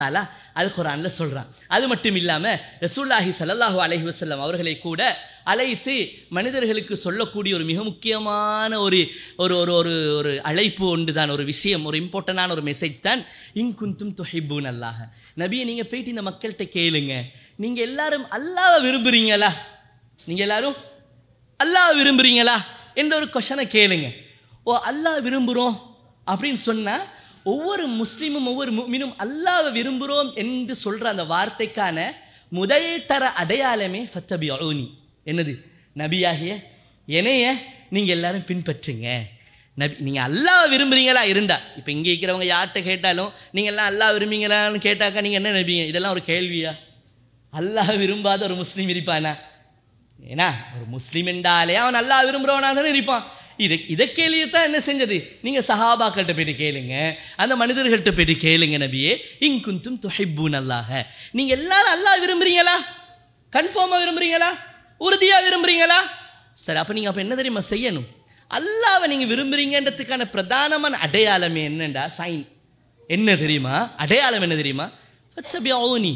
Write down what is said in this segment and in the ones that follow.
அல் குர்ஆன்ல சொல்றான். அது மட்டும் இல்லாம ரசூலுல்லாஹி ஸல்லல்லாஹு அலைஹி வஸல்லம் அவர்களை கூட அழைத்து மனிதர்களுக்கு சொல்லக்கூடிய ஒரு மிக முக்கியமான ஒரு ஒரு ஒரு ஒரு ஒரு அழைப்பு ஒன்று தான், ஒரு விஷயம், ஒரு இம்பார்ட்டன்டான ஒரு மெசேஜ் தான், இன் குன்தும் துஹிப்பூனல்லாஹ. நபியை நீங்க போயிட்டு இந்த மக்கள்கிட்ட கேளுங்க, நீங்க எல்லாரும் அல்லாஹ்வை விரும்புறீங்களா, நீங்க எல்லாரும் அல்லாஹ்வை விரும்புறீங்களா என்ற ஒரு கொஸ்டனை கேளுங்க. ஓ அல்லாஹ் விரும்புகிறோம் அப்படின்னு சொன்னா ஒவ்வொரு முஸ்லீமும் ஒவ்வொரு முஃமினும் அல்லாஹ்வை விரும்புகிறோம் என்று சொல்ற அந்த வார்த்தைக்கான முதல் தர அடையாளமே ஃபத்தபிஊனி. என்னது? நபியாகிய என்னைய நீங்க எல்லாரும் பின்பற்றுங்க. நபி நீங்க அல்லாஹ்வை விரும்புறீங்களா இருந்தா, இப்போ இங்கே இருக்கிறவங்க யார்கிட்ட கேட்டாலும் நீங்க எல்லாம் அல்லாஹ் விரும்புறீங்களான்னு கேட்டாக்கா நீங்க என்ன நபிங்க? இதெல்லாம் ஒரு கேள்வியா? அல்லாஹ் விரும்பாத ஒரு முஸ்லீம் இருப்பானா? ஏன்னா ஒரு முஸ்லீம் என்றாலே அவன் அல்லாஹ் விரும்புறவனா தானே இருப்பான். இதை கேள்வியத்தான் என்ன செஞ்சது, நீங்க சஹாபாக்கள்கிட்ட போயிட்டு கேளுங்க, அந்த மனிதர்கள்ட்ட போயிட்டு கேளுங்க, நபியே இன் குன்தும் துஹிப்பூனல்லாஹ, நீங்க எல்லாரும் அல்லாஹ் விரும்புறீங்களா, கன்ஃபார்மா விரும்புறீங்களா, உறுதியா விரும்புறீங்களா? சரி, அப்ப நீங்க அப்ப என்ன தெரியுமா செய்யணும்? அல்லாஹ்வை நீங்க விரும்புறீங்கன்றதுக்கான பிரதானமான அடையாளமே என்னண்டா, சைன் என்ன தெரியுமா, அடையாளம் என்ன தெரியுமா? ஃபத்தபிஊனி.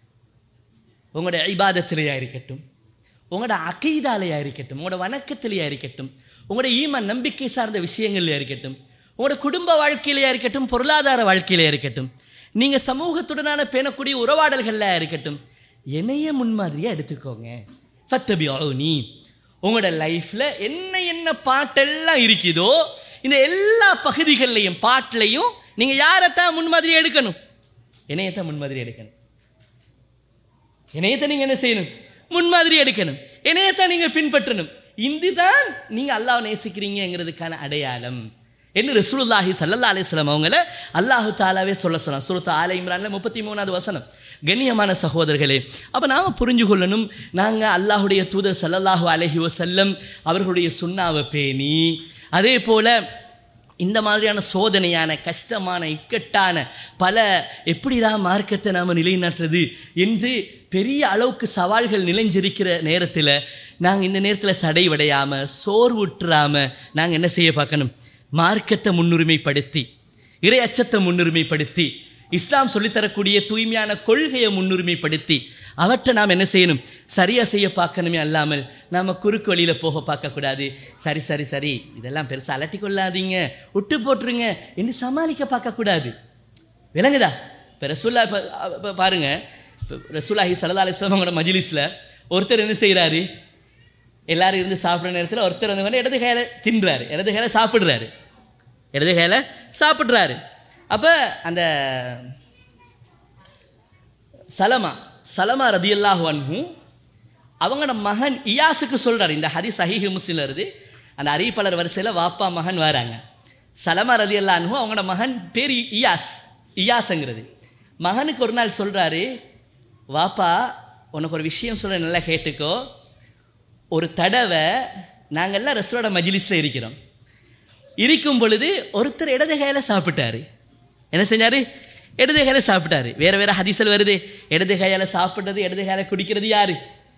உங்களோட இபாதத்திலேயா இருக்கட்டும், உங்களோட அகீதாலையா இருக்கட்டும், உங்களோட வணக்கத்திலேயா இருக்கட்டும், உங்களோட ஈமான் நம்பிக்கை சார்ந்த விஷயங்கள்லையா இருக்கட்டும், உங்களோட குடும்ப வாழ்க்கையிலையா இருக்கட்டும், பொருளாதார வாழ்க்கையிலையா இருக்கட்டும், நீங்க சமூகத்துடனான பேணக்கூடிய உறவாடல்கள்ல இருக்கட்டும், என்னைய முன்மாதிரியா எடுத்துக்கோங்க. ஃபத்தபிஊனி. உங்களோட லைஃப்ல என்ன என்ன பாட்டெல்லாம் இருக்குதோ இந்த எல்லா பகுதிகள்லையும் பாட்டிலையும் நீங்க யாரைத்தான் முன்மாதிரியா எடுக்கணும்? என்னையத்தான் முன்மாதிரி எடுக்கணும். என்னையத்தான் நீங்க என்ன செய்யணும்? முன்மாதிரி எடுக்கணும். என்னையத்தான் நீங்க பின்பற்றணும். இதுதான் நீங்க அல்லாஹ்வை நேசிக்கிறீங்கிறதுக்கான அடையாளம் என்று ரசூலுல்லாஹி ஸல்லல்லாஹு அலைஹி வஸல்லம் அவங்கள அல்லாஹ் தஆலாவே சொல்றான். சூரத் ஆல இம்ரான்ல 33வது வசனம். கண்ணியமான சகோதரர்களே, அப்ப நாம புரிஞ்சு கொள்ளணும், நாங்க அல்லாஹ்வுடைய தூதர் ஸல்லல்லாஹு அலைஹி வஸல்லம் அவர்களுடைய சுன்னாவை பேணி, அதே போல இந்த மாதிரியான சோதனையான கஷ்டமான இக்கட்டான பல எப்படிதான் மார்க்கத்தை நாம நிலைநாட்டுறது என்று பெரிய அளவுக்கு சவால்கள் நிலைஞ்சிருக்கிற நேரத்தில் நாங்கள் இந்த நேரத்தில் சடைவடையாமல் சோர்வுற்றாமல் நாங்கள் என்ன செய்ய பார்க்கணும்? மார்க்கத்தை முன்னுரிமைப்படுத்தி, இறை அச்சத்தை முன்னுரிமைப்படுத்தி, இஸ்லாம் சொல்லித்தரக்கூடிய தூய்மையான கொள்கையை முன்னுரிமைப்படுத்தி அவற்றை நாம் என்ன செய்யணும்? சரியாக செய்ய பார்க்கணுமே அல்லாமல் நாம் குறுக்கு வழியில் போக பார்க்கக்கூடாது. சரி சரி சரி இதெல்லாம் பெருசாக அலட்டி கொள்ளாதீங்க, விட்டு போட்டுருங்க என்று சமாளிக்க பார்க்கக்கூடாது. விளங்குதா? இப்போ ரசூல்லா பாருங்க, ரசூலுல்லாஹி ஸல்லல்லாஹு அலைஹி வஸல்லம் மஜ்லிஸில் ஒருத்தர் என்ன செய்கிறாரு? எல்லாரும் இருந்து சாப்பிட்ற நேரத்தில் ஒருத்தர் வந்து இடது கையில் தின்றாரு, இடது கையில் சாப்பிட்றாரு, இடது கையில் சாப்பிட்றாரு. அப்போ அந்த சலமா ரதியல்லாஹு அன்ஹு அவங்களோட மகன் இயாஸுக்கு சொல்கிறார். இந்த ஹதீஸ் சஹீஹ் முஸ்லிம்ல வருது. அந்த அறிவிப்பாளர் வரிசையில் வாப்பா மகன் வராங்க. சலமா ரதியல்லாஹு அன்ஹு அவங்களோட மகன் பேர் இயாஸ்ங்கிறது. மகனுக்கு ஒரு நாள் சொல்கிறாரு, வாப்பா உனக்கு ஒரு விஷயம் சொல்ல, நல்லா கேட்டுக்கோ. ஒரு தடவை நாங்கள்லாம் ரசூலோட மஜ்லிஸில் இருக்கும் பொழுது ஒருத்தர் இடது கையில் சாப்பிட்டாரு. என்ன செஞ்சாரு? இடது கையில் சாப்பிட்டாரு. வேற வேற ஹதீஸில் வருது, இடது கையால் சாப்பிட்றது, இடது கையால் குடிக்கிறது யாரு?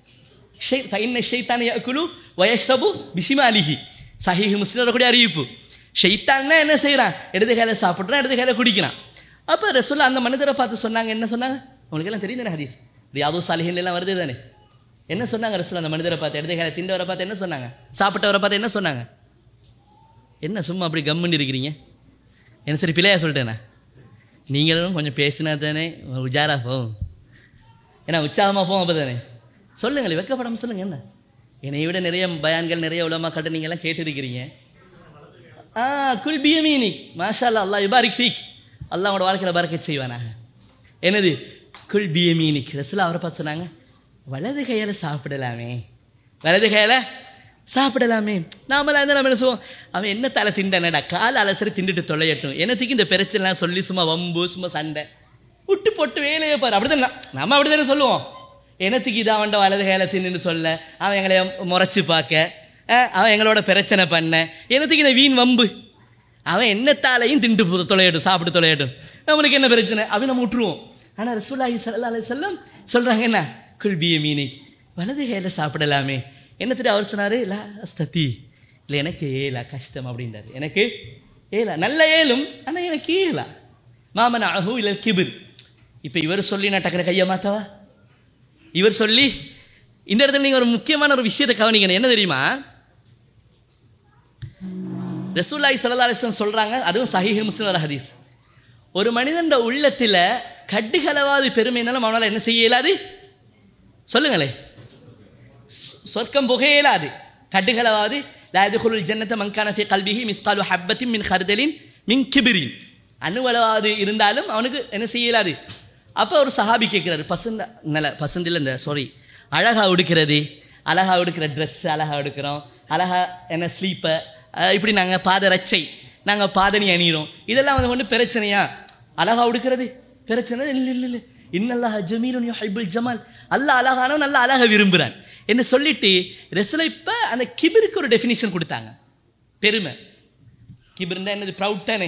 ஷைத்தான் யஅகுலு வயஷ்ரபு பிஷிமாலிஹி. சஹீஹ் முஸ்லிம்ல கூடிய அறிவிப்பு. ஷைத்தான் என்ன செய்கிறான்? இடது கையில் சாப்பிட்றான், இடது கையில் குடிக்கிறான். அப்போ ரசூலுல்லாஹ் அந்த மனிதரை பார்த்து சொன்னாங்க, என்ன சொன்னாங்க? உங்களுக்கு எல்லாம் தெரியும் தானே, ஹதீஸ் ரியாதுஸ் சாலிஹீன் எல்லாம் வருது தானே. என்ன சொன்னாங்க ரசூலுல்லாஹ் அந்த மனிதரை பார்த்து, இடது கையில் திண்டவரை பார்த்து என்ன சொன்னாங்க? சாப்பிட்டவரை பார்த்து என்ன சொன்னாங்க? என்ன சும்மா அப்படி கம்முன்னு இருக்கிறீங்க? என்ன சரி பிள்ளையா சொல்லிட்டேண்ணா? நீங்களும் கொஞ்சம் பேசினா தானே உஜாரா போகும், ஏன்னா உற்சாகமாக போகும். அப்போ தானே சொல்லுங்களே, வெக்கப்படாமல் சொல்லுங்கள். என்ன என்னை விட நிறைய பயான்கள் நிறைய உலமாக்கட்ட நீங்கள்லாம் கேட்டிருக்கிறீங்க. குல் பியமீனிக் மாஷா அல்லாஹ், அல்லாஹ் யுபாரிக் ஃபீக், அல்லாஹ் உங்களோட வாழ்க்கையில் பரக்கத் செய்வானாக. என்னது? குல் பியமீனிக். ரசூலுல்லாஹ் அவரை பார்த்து சொன்னாங்க, வலது கையால் சாப்பிடலாமே, வலது கையால் சாப்பிடலாமே. நாமெல்லாம் இருந்தால் நம்ம என்ன சொல்லுவோம்? அவன் என்ன தலை திண்டானடா, கால் அலசரி திண்டுட்டு தொலையட்டும், என்னத்துக்கு இந்த பிரச்சனைலாம் சொல்லி சும்மா வம்பு சும்மா சண்டை விட்டு போட்டு வேலையை பாரு. அப்படிதான் நம்ம அப்படி தானே சொல்லுவோம். என்னத்துக்கு இதை அவன்ட வலது கையில் தின்னுன்னு சொல்ல, அவன் எங்களை முறைச்சி பார்க்க, அவன் எங்களோட பிரச்சனை பண்ண, என்னத்துக்கு இந்த வீண் வம்பு, அவன் என்னத்தாலையும் திண்டு தொலையட்டும், சாப்பிட்டு தொலையட்டும், நம்மளுக்கு என்ன பிரச்சனை அப்படின்னு நம்ம விட்டுருவோம். ஆனால் ரசூலுல்லாஹி ஸல்லல்லாஹு அலைஹி வஸல்லம் சொல்கிறாங்க, என்ன குல் பியமீனிக், வலது கையில் சாப்பிடலாமே. என்னத்துட்டு அவர் சொன்னார், லா அஸ்ததி, இல்லை எனக்கு ஏலா, கஷ்டம் அப்படின்றாரு. எனக்கு ஏலா, நல்ல ஏலும், ஆனால் எனக்கு ஏலா. மாமன் அஹூ இல்லை கிபிர், இப்போ இவர் சொல்லி நான் டக்குனு கையை மாத்தவா? இவர் சொல்லி இந்த இடத்துல நீங்க ஒரு முக்கியமான ஒரு விஷயத்தை கவனிக்கணும். என்ன தெரியுமா? ரசூலுல்லாஹி ஸல்லல்லாஹு அலைஹி வஸல்லம் சொல்றாங்க, அதுவும் சஹீஹ் முஸ்லிம் ஹதீஸ், ஒரு மனிதன் உள்ளத்துல கட்டுகளவாது பெருமைனாலும் அவனால என்ன செய்ய இயலாது? சொல்லுங்களே, சொர்க்கம் புக இயலாது. கட்டுகளவாது லா யதுகுலுல் ஜன்னத மன் கான ஃபீ கல்பிஹி மிஸ்காலு ஹப்பத்தின் மின் ஹர்தலின் மின் கிபிரின், அணுவளவாது இருந்தாலும் அவனுக்கு என்ன செய்ய இயலாது. அப்போ ஒரு சஹாபி கேட்கிறாரு, பசந்தில் இந்த அழகா உடுக்கிறது, அழகா உடுக்கிற ட்ரெஸ் அழகா எடுக்கிறோம், அழகா என்ன ஸ்லீப்பை இப்படி நாங்கள் பாதரட்சை நாங்கள் பாதணி அணிகிறோம், இதெல்லாம் வந்து ஒன்று பிரச்சனையா? அழகா உடுக்கிறது பிரச்சனை இல்லை. இல்லை இல்லை, இன்னல்லாஹ் ஜமீலுன் யுஹிப்புல் ஜமால், அல்லாஹ் அழகானவன் நல்லா அழகா விரும்புகிறான் என்று சொல்லிட்டு ரசூலுல்லாஹ் இப்போ அந்த கிபிருக்கு ஒரு டெஃபினிஷன் கொடுத்தாங்க. பெருமை, கிபிர்னா என்னது? ப்ரவுட் தானே.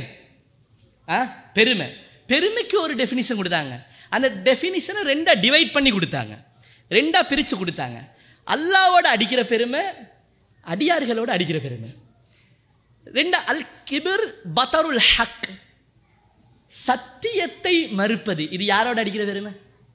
பெருமைக்கு ஒரு டெஃபினிஷன் கொடுத்தாங்க. அந்த டெஃபினிஷனை ரெண்டா டிவைட் பண்ணி கொடுத்தாங்க, ரெண்டா பிரித்து கொடுத்தாங்க. அல்லாவோட அடிக்கிற பெருமை, அடியார்களோட அடிக்கிற பெருமை. ரெண்டா அல் கிபிர் பதருல் ஹக், சத்தியத்தை மறுப்பது. இது யாரோட அடிக்கிற பெருமை?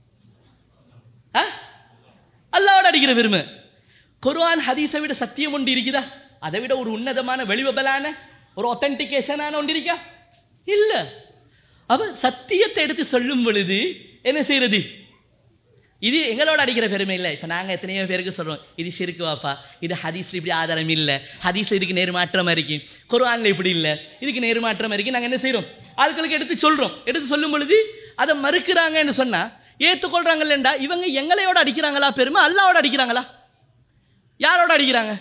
அல்லாவோட அடிக்கிற பெருமை. குர்ஆன் ஹதீஸை விட சத்தியம் ஒன்று இருக்குதா? அதை விட ஒரு உன்னதமான வெளிவபலான ஒரு ஒத்தன்டிகேஷனான ஒன்று இருக்கா? இல்ல. அவ சத்தியத்தை எடுத்து சொல்லும் பொழுது என்ன செய்யறது? இது எங்களோட அடிக்கிற பெருமை இல்லை. இப்போ நாங்கள் எத்தனையோ பேருக்கு சொல்கிறோம், இது ஷிர்க் வாப்பா, இது ஹதீஸில் இப்படி ஆதாரம் இல்லை, ஹதீஸில் இதுக்கு நேர்மாற்றமாக இருக்கு, குர்ஆனில் இப்படி இல்லை, இதுக்கு நேர்மாற்றமாக இருக்கு. நாங்கள் என்ன செய்கிறோம்? ஆட்களுக்கு எடுத்து சொல்கிறோம். எடுத்து சொல்லும் பொழுது அதை மறுக்கிறாங்கன்னு சொன்னால் ஏற்றுக்கொள்கிறாங்கல்லண்டா, இவங்க எங்களையோட அடிக்கிறாங்களா பெருமை? அல்லாவோட அடிக்கிறாங்களா? யாரோட அடிக்கிறாங்க?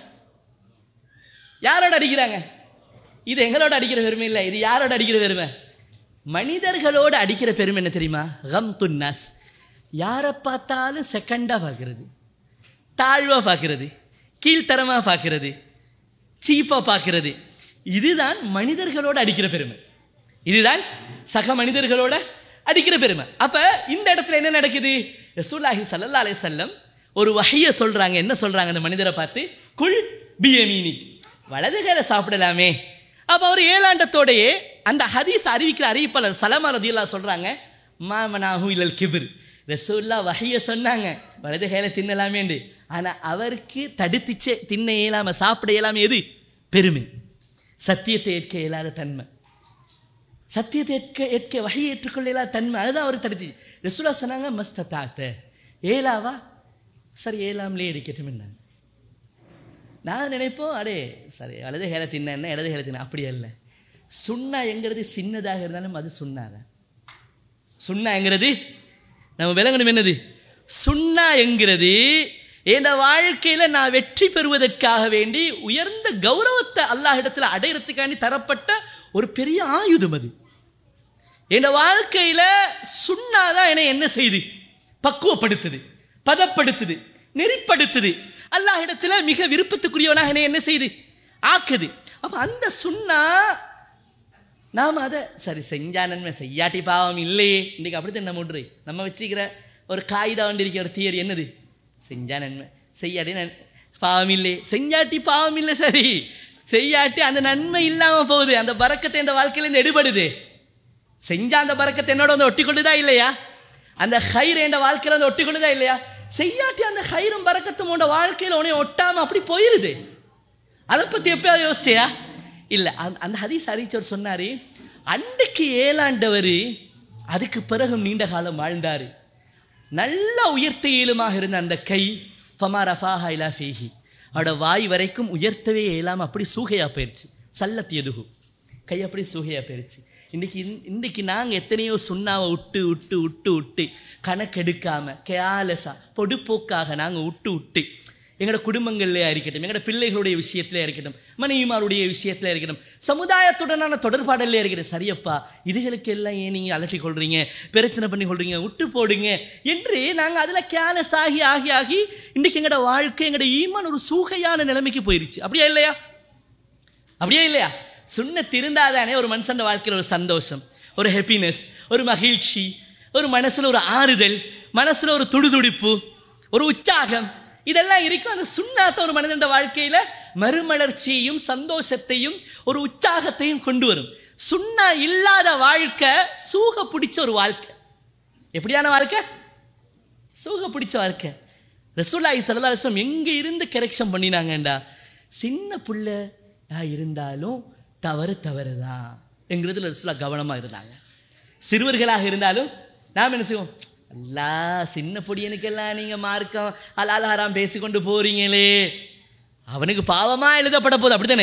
யாரோட அடிக்கிறாங்க? இது எங்களோட அடிக்கிற பெருமை இல்லை. இது யாரோட அடிக்கிற பெருமை? மனிதர்களோடு அடிக்கிற பெருமை. என்ன தெரியுமா? கம்துன் நாஸ், யாரை பார்த்தாலும் செகண்டாக பார்க்கறது, தாழ்வாக பார்க்கறது, கீழ்த்தரமாக பார்க்கறது, சீப்பாக பார்க்கறது. இதுதான் மனிதர்களோட அடிக்கிற பெருமை. இதுதான் சக மனிதர்களோட அடிக்கிற பெருமை. அப்ப இந்த இடத்துல என்ன நடக்குது? ரசூலுல்லாஹி ஸல்லல்லாஹு அலைஹி வஸல்லம் ஒரு வஹியை சொல்றாங்க. என்ன சொல்றாங்க அந்த மனிதரை பார்த்து? குல் பியமீனி, வலது கையில சாப்பிடலாமே. அப்ப அவர் ஏலாண்டத்தோடையே அந்த ஹதீஸ் அறிவிக்கிற அறிவிப்பாளர் சலமா ரலியல்லாஹு சொல்றாங்க, மாமனாஹு இலல் கிபிர். ரசூலுல்லாஹ் வஹியை சொன்னாங்க வலது கையில தின்னலாமேண்டு, ஆனா அவருக்கு தடுத்துச்சே தின்ன இயலாம சாப்பிட இயலாம. எது? பெருமை, சத்தியத்தை ஏற்க இயலாத தன்மை, சத்தியத்தை ஏற்க வஹியை ஏற்றுக்கொள்ள இயலாத தன்மை, அதுதான் அவர் தடுத்து. ரசூலுல்லாஹ் சொன்னாங்க மஸ்ததாத்த, ஏலாவா? சரி ஏலாமலே இருக்கட்டும். என்ன நான் நினைப்போம், அடே சரி வலது கையில தின்ன இடது கையில தின்ன, அப்படி அல்ல. சுன்னா என்கிறது சின்னதாக இருந்தாலும் அது சுன்னாதான். சுன்னா என்கிறது நம்ம விளங்கணும். என்னது சுன்னா என்கிறது? என் வாழ்க்கையில நான் வெற்றி பெறுவதற்காக வேண்டி உயர்ந்த கௌரவத்தை அல்லாஹ் இடத்துல அடையிறதுக்காண்டி தரப்பட்ட ஒரு பெரிய ஆயுதம். அது என் வாழ்க்கையில சுன்னாதான் என்னை என்ன செய்து பக்குவப்படுத்துது, பதப்படுத்துது, நெறிப்படுத்துது, அல்லாஹ் இடத்துல மிக விருப்பத்துக்குரியவனாக என்னை என்ன செய்து ஆக்குது. அப்ப அந்த சுன்னா நாம் அதை சரி செஞ்சா நன்மை, செய்யாட்டி பாவம் இல்லையே. இன்னைக்கு அப்படித்தான் நம்ம விடுறே. நம்ம வச்சுக்கிற ஒரு காகிதா வண்டிருக்க ஒரு தியரி என்னது? செஞ்சா நன்மை, செய்யாட்டி பாவம் இல்லை, செஞ்சாட்டி பாவம் இல்லை. சரி செய்யாட்டி அந்த நன்மை இல்லாம போகுது, அந்த பரக்கத்தை என் வாழ்க்கையில இருந்து எடுபடுது. செஞ்சா அந்த பரக்கத்தை என்னோட வந்து ஒட்டி கொள்ளுதா இல்லையா? அந்த ஹைர் என் வாழ்க்கையில வந்து ஒட்டி கொள்ளுதா இல்லையா? செய்யாட்டி அந்த ஹைரும் பரக்கத்தும் உன்னோட வாழ்க்கையில உன்னை ஒட்டாம அப்படி போயிருது. அதை பத்தி எப்பயாவது யோசிச்சியா? இல்லை. அந்த ஹதீஸ் அறிவிச்சவர் சொன்னாரு, அன்றைக்கு ஏலாண்டவர் அதுக்கு பிறகு நீண்ட காலம் வாழ்ந்தாரு. நல்ல உயர்த்த இயலுமாக இருந்த அந்த கை ஃபமா ரஃபாஹா இலா ஃபீஹி, அவரோட வாய் வரைக்கும் உயர்த்தவே இயலாம அப்படி சூகையா போயிருச்சு. சல்லத் யதுஹு, கை அப்படி சூகையா போயிருச்சு. இன்னைக்கு நாங்கள் எத்தனையோ சுண்ணாவை விட்டு விட்டு விட்டு விட்டு கணக்கெடுக்காம கேலஸா பொடுப்போக்காக நாங்கள் விட்டு விட்டு எங்களோட குடும்பங்கள்லையா இருக்கட்டும், எங்களோட பிள்ளைகளுடைய விஷயத்துல இருக்கட்டும், மனைவிமாருடைய விஷயத்துல இருக்கட்டும், சமுதாயத்துடனான தொடர்பாடல்ல இருக்கட்டும், சரியப்பா இதுகளுக்கு எல்லாம் ஏன் நீங்கள் அலட்டி கொள்றீங்க, பிரச்சனை பண்ணி கொள்றீங்க, விட்டு போடுங்க என்று நாங்கள் அதில் கேலஸ் ஆகி ஆகி ஆகி இன்றைக்கு எங்களோட வாழ்க்கை, எங்களோட ஈமான் ஒரு சூகையான நிலைமைக்கு போயிருச்சு. அப்படியா இல்லையா? அப்படியே இல்லையா? சுன்னத் இருந்தாதானே ஒரு மனுஷன் வாழ்க்கையில் ஒரு சந்தோஷம், ஒரு ஹாப்பினஸ், ஒரு மகிழ்ச்சி, ஒரு மனசுல ஒரு ஆறுதல், மனசுல ஒரு துடிதுடிப்பு, ஒரு உற்சாகம், இதெல்லாம் இருக்கும். அந்த சுன்னாத்த ஒரு மனிதன் வாழ்க்கையில மறுமலர்ச்சியையும் சந்தோஷத்தையும் ஒரு உற்சாகத்தையும் கொண்டு வரும். சுன்னா இல்லாத வாழ்க்கை சூக பிடிச்ச ஒரு வாழ்க்கை. எப்படியான வாழ்க்கை? சூக பிடிச்ச வாழ்க்கை. ரசூலுல்லாஹி ஸல்லல்லாஹு அலைஹி வஸல்லம் எங்கே இருந்து கரெக்ஷன் பண்ணினாங்கண்டா, சின்ன பிள்ளையா இருந்தாலும் தவறுதான் என்கிறதுல ரசூலுல்லாஹ் கவனமாக இருந்தாங்க. சிறுவர்களாக இருந்தாலும் நாம் என்ன செய்வோம், அல்லா சின்ன பொடியனுக்கெல்லாம் நீங்கள் மார்க்கம் ஹலால் ஹராம் பேசிக்கொண்டு போறீங்களே, அவனுக்கு பாவமாக எழுதப்பட போகுது, அப்படித்தானே?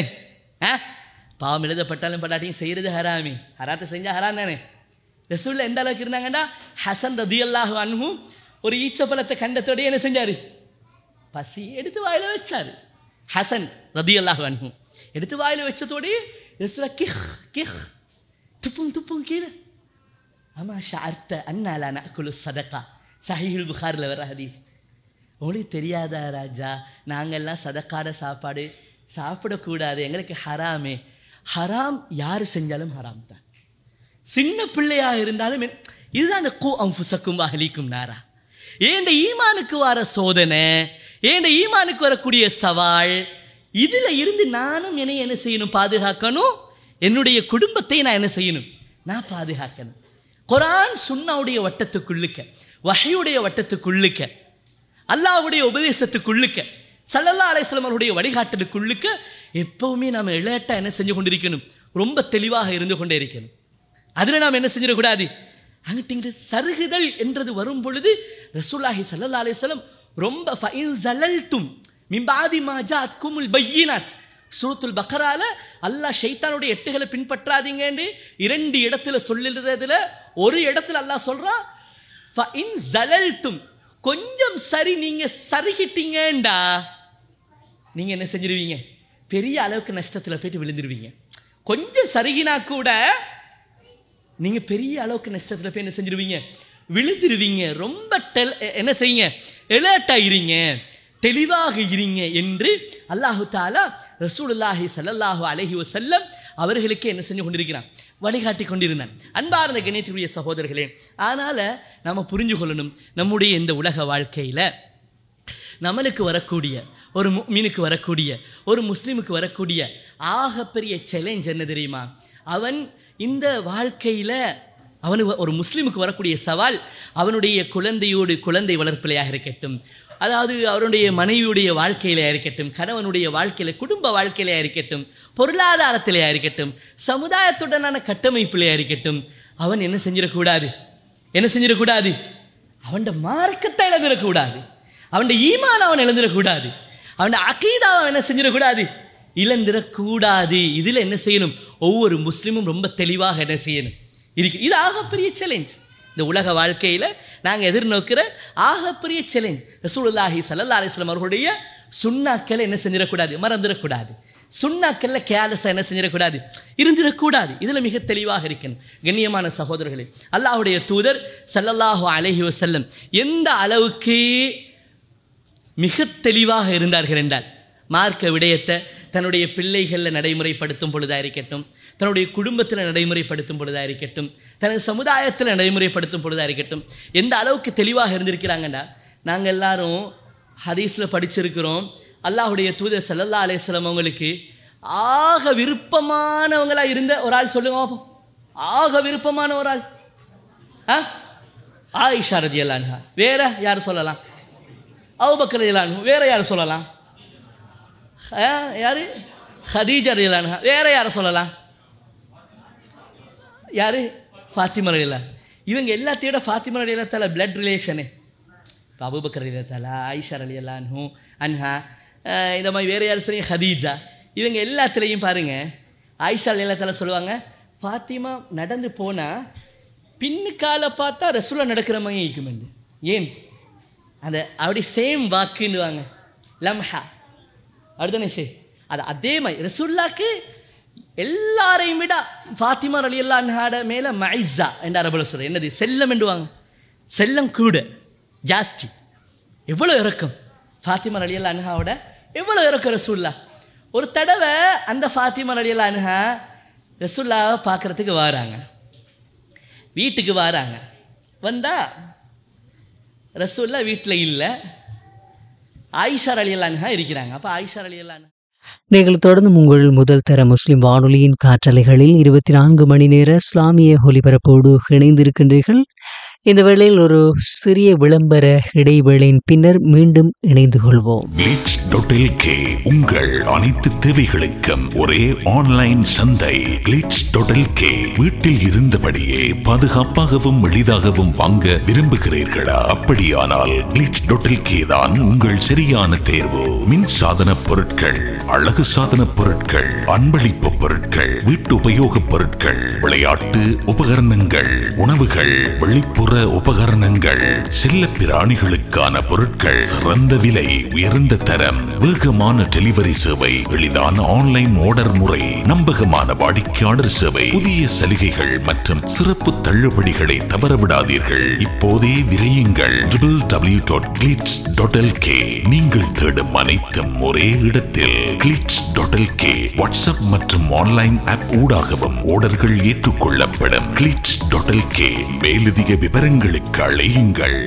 பாவம் எழுதப்பட்டாலும் பட்டாட்டியும் செய்கிறது ஹராமி, ஹராத்தை செஞ்சால் ஹராம் தானே. ரசூலுல்லாஹ் எந்த அளவுக்கு இருந்தாங்கன்னா, ஹசன் ரதியல்லாஹு அன்ஹு ஒரு ஈச்சப்பழத்தை கண்டத்தோடய என்ன செஞ்சாரு, பசி எடுத்து வாயில வச்சாரு. ஹசன் ரதியல்லாஹு அன்ஹு எடுத்து வாயில வச்சதோடய ரசூலுல்லாஹ் கிஹ் கிஹ் துப்பும் கீழே. ஆமா, ஷஅர்த அன்னலா நஅகுலு ஸதகா, ஸஹீஹுல் புகாரில வர ஹதீஸ். உங்களுக்கு தெரியாதா ராஜா, நாங்கள்லாம் சதக்காட சாப்பாடு சாப்பிடக்கூடாது, எங்களுக்கு ஹராமே. ஹராம் யார் செஞ்சாலும் ஹராம் தான், சின்ன பிள்ளையாக இருந்தாலும். இதுதான் அந்த கூ அன்ஃபுஸக்கும் அஹ்லீக்கும் நாரா. ஏண்ட ஈமானுக்கு வர சோதனை, ஏண்ட ஈமானுக்கு வரக்கூடிய சவால், இதுல இருந்து நானும் என்னை என்ன செய்யணும், பாதுகாக்கணும். என்னுடைய குடும்பத்தை நான் என்ன செய்யணும், நான் பாதுகாக்கணும். குர்ஆன் சுன்னாவுடைய வட்டத்துக்குள்ளுக்க, வஹ்யுடைய வட்டத்துக்குள்ளுக்க, அல்லாஹ்வுடைய உபதேசத்துக்குள்ளுக்க, ஸல்லல்லாஹு அலைஹி வஸல்லம் அவருடைய வழிகாட்டலுக்குள்ளுக்க எப்பவுமே நாம் இளையட்டா என்ன செஞ்சு கொண்டிருக்கணும், ரொம்ப தெளிவாக இருந்து கொண்டே இருக்கணும். அதில் நாம் என்ன செஞ்சிடக்கூடாது, அங்கிட்டு சருகுதல் என்றது வரும் பொழுது ரசூலுல்லாஹி ஸல்லல்லாஹு அலைஹி வஸல்லம் ரொம்ப ஃபஇன் ஸலல்தும் மின் பாதி மா ஜாஅத்குமுல் பையினாத், சூரத்துல் பக்ரால அல்லாஹ் ஷைத்தானுடைய எட்டுகளை பின்பற்றாதீங்கன்னு 2 இடத்துல சொல்லுறதுல ஒரு இடத்துல அல்லாஹ் சொல்றான், ஃபஇன் ஸலல்தும், கொஞ்சம் சரி நீங்க சருகிட்டீங்கண்டா நீங்க என்ன செஞ்சிருவீங்க, பெரிய அளவுக்கு நஷ்டத்தில் போயிட்டு விழுந்துருவீங்க. கொஞ்சம் சருகினா கூட நீங்க பெரிய அளவுக்கு நஷ்டத்தில் போய் என்ன செஞ்சிருவீங்க, விழுந்துருவீங்க. ரொம்ப என்ன செய்யுங்க, எலர்ட்டா இருங்க, தெளிவாக இருங்க என்று அல்லாஹு தஆலா ரசூலுல்லாஹி ஸல்லல்லாஹு அலைஹி வஸல்லம் அவர்களுக்கு என்ன செஞ்சு கொண்டிருக்கிறான், வழிகாட்டி கொண்டிருந்தான். அன்பார்ந்த கண்ணியத்திற்குரிய சகோதரர்களே, அதனால நம்ம புரிஞ்சு கொள்ளணும், நம்முடைய இந்த உலக வாழ்க்கையில நம்மளுக்கு வரக்கூடிய, ஒரு முஃமினுக்கு வரக்கூடிய, ஒரு முஸ்லிமுக்கு வரக்கூடிய ஆகப்பெரிய சேலஞ்ச் என்ன தெரியுமா? அவன் இந்த வாழ்க்கையில அவனுக்கு, ஒரு முஸ்லிமுக்கு வரக்கூடிய சவால் அவனுடைய குழந்தை வளர்ப்பிலையாக இருக்கட்டும், அதாவது அவருடைய மனைவியுடைய வாழ்க்கையிலையாக இருக்கட்டும், கணவனுடைய வாழ்க்கையில, குடும்ப வாழ்க்கையிலையாக இருக்கட்டும், பொருளாதாரத்திலையாக இருக்கட்டும், சமுதாயத்துடனான கட்டமைப்பிலையாக இருக்கட்டும், அவன் என்ன செஞ்சிடக்கூடாது, அவன் மார்க்கத்தை இழந்துடக்கூடாது, அவன் ஈமான் அவன் இழந்துடக்கூடாது, அவன் அகீதா அவன் என்ன செஞ்சிடக்கூடாது, இழந்துடக்கூடாது. இதுல என்ன செய்யணும், ஒவ்வொரு முஸ்லிமும் ரொம்ப தெளிவாக என்ன செய்யணும் இருக்கு. இது ஆகப்பெரிய சேலஞ்ச். இந்த உலக வாழ்க்கையில நாங்க எதிர்நோக்கிற ஆகப்பெரிய சேலஞ்ச். ரசூலுல்லாஹி ஸல்லல்லாஹு அலைஹி வஸல்லம் அவர்களுடைய சுன்னாக்களை என்ன செஞ்சிடக்கூடாது, மறந்துடக்கூடாது. சுன்னாக்கள்ல கேலஸா என்ன செஞ்சிடக்கூடாது, இருந்திடக்கூடாது. இதுல மிக தெளிவாக இருக்கணும். கண்ணியமான சகோதரர்களே, அல்லாஹ்வுடைய தூதர் ஸல்லல்லாஹு அலைஹி வஸல்லம் எந்த அளவுக்கு மிக தெளிவாக இருந்தார்கள் என்றால், மார்க்க விடயத்தை தன்னுடைய பிள்ளைகளில் நடைமுறைப்படுத்தும் பொழுதாக இருக்கட்டும், தன்னுடைய குடும்பத்தில் நடைமுறைப்படுத்தும் பொழுதாக இருக்கட்டும், தனது சமுதாயத்தில் நடைமுறைப்படுத்தும் பொழுதாக இருக்கட்டும், எந்த அளவுக்கு தெளிவாக இருந்திருக்கிறாங்கன்னா, நாங்கள் எல்லாரும் ஹதீஸில் படிச்சிருக்கிறோம், அல்லாஹ்வுடைய தூதர் ஸல்லல்லாஹு அலைஹி வஸல்லம் அவங்களுக்கு ஆக விருப்பமானவங்களா இருந்த ஒரு ஆள் சொல்லுங்க பாப்போம். ஆக விருப்பமான ஒரு ஆள் ஆயிஷா ரலியல்லாஹு அன்ஹா. வேற யார் சொல்லலாம்? அபூபக்கர் ரலியல்லாஹு அன்ஹு. வேற யார் சொல்லலாம்? யாரு? ஹதீஜா ரலியல்லாஹு அன்ஹா. வேற யாரை சொல்லலாம்? யாரு? ஃபாத்திமா ரலியல்லாஹு. இவங்க எல்லாத்தையோட ஃபாத்திமா ரலியல்லாஹு தஆலா பிளட் ரிலேஷனு. அபூபக்கர் ரலியல்லாஹு தஆலா, ஆயிஷா ரலியல்லாஹு அன்ஹா, இந்த மாதிரி வேற யார் சொல்லுங்க, ஹதீஜா. இவங்க எல்லாத்துலேயும் பாருங்க, ஆயிஷா ரலியல்லாஹு தஆலா சொல்லுவாங்க, ஃபாத்திமா நடந்து போனா பின்னுக்கால பார்த்தா ரசூலுல்லாஹ் நடக்கிற மாதிரி இருக்குமெண்டு. ஏன்? அந்த அப்படி சேம் வாக்குன்னுவாங்க, லம்ஹா அப்படிதானே சே. அது அதே மாதிரி ரசூலுல்லாஹ்க்கு எல்லாரையும் விட ஃபாத்திமா ரலியல்லாஹு அன்ஹாட மேல மஇஸா என்ற அரபுல சொல்ற, என்னது, செல்லம் என்றுவாங்க. செல்லம் கூட ஜாஸ்தி. எவ்வளவு இறக்கம் ஃபாத்திமா ரலியல்லாஹு அன்ஹாவோட, எவ்வளவு இறக்கம் ரசூலுல்லாஹ். ஒரு தடவை அந்த ஃபாத்திமா ரலியல்லாஹு அன்ஹா ரசூலுல்லாஹ் பார்க்கறதுக்கு வராங்க, வீட்டுக்கு வராங்க. வந்தா ரசூலுல்லாஹ் வீட்டில் இல்லை, ஆயிஷா ரலியல்லாஹு அன்ஹா இருக்கிறாங்க. அப்போ ஆயிஷா ரலியல்லாஹு அன்ஹா, நீங்கள் தொடர்ந்து உங்கள் முதல் தர முஸ்லிம் வானொலியின் காற்றலைகளில் 24 மணி நேர இஸ்லாமிய ஒலிபரப்போடு இணைந்திருக்கின்றீர்கள். இந்த வேளையில் ஒரு சிறிய விளம்பர இடைவேளையின் பின்னர் மீண்டும் இணைந்து கொள்வோம். glitch.lk உங்கள் அனைத்து தேவைகளுக்கும் ஒரே ஆன்லைன் சந்தை. glitch.lk வீட்டில் இருந்தபடியே பாதுகாப்பாகவும் எளிதாகவும் வாங்க விரும்புகிறீர்களா? அப்படியானால் glitch.lk தான் உங்கள் சரியான தேர்வு. மின் சாதன பொருட்கள், அழகு சாதன பொருட்கள், அன்பளிப்பு பொருட்கள், வீட்டு உபயோக பொருட்கள், விளையாட்டு உபகரணங்கள், உணவுகள், வெளிப்புற உபகரணங்கள், செல்ல பிராணிகளுக்கான பொருட்கள், சிறந்த விலை, உயர்ந்த தரம், வேகமான டெலிவரி சேவை, எளிதான ஆன்லைன் ஆர்டர் முறை, நம்பகமான வாடிக்கையாளர் சேவை, புதிய சலுகைகள் மற்றும் சிறப்பு தள்ளுபடிகளை தவறவிடாதீர்கள். இப்போதே விரையுங்கள் www.glitch.lk. நீங்கள் தேடும் அனைத்தும் ஒரே இடத்தில். glitch.lk வாட்ஸ்அப் மற்றும் ஆன்லைன் ஆப் ஊடாகவும் ஆர்டர்கள் ஏற்றுக்கொள்ளப்படும். glitch.lk மேலதிக விவரங்களுக்கு அழையுங்கள்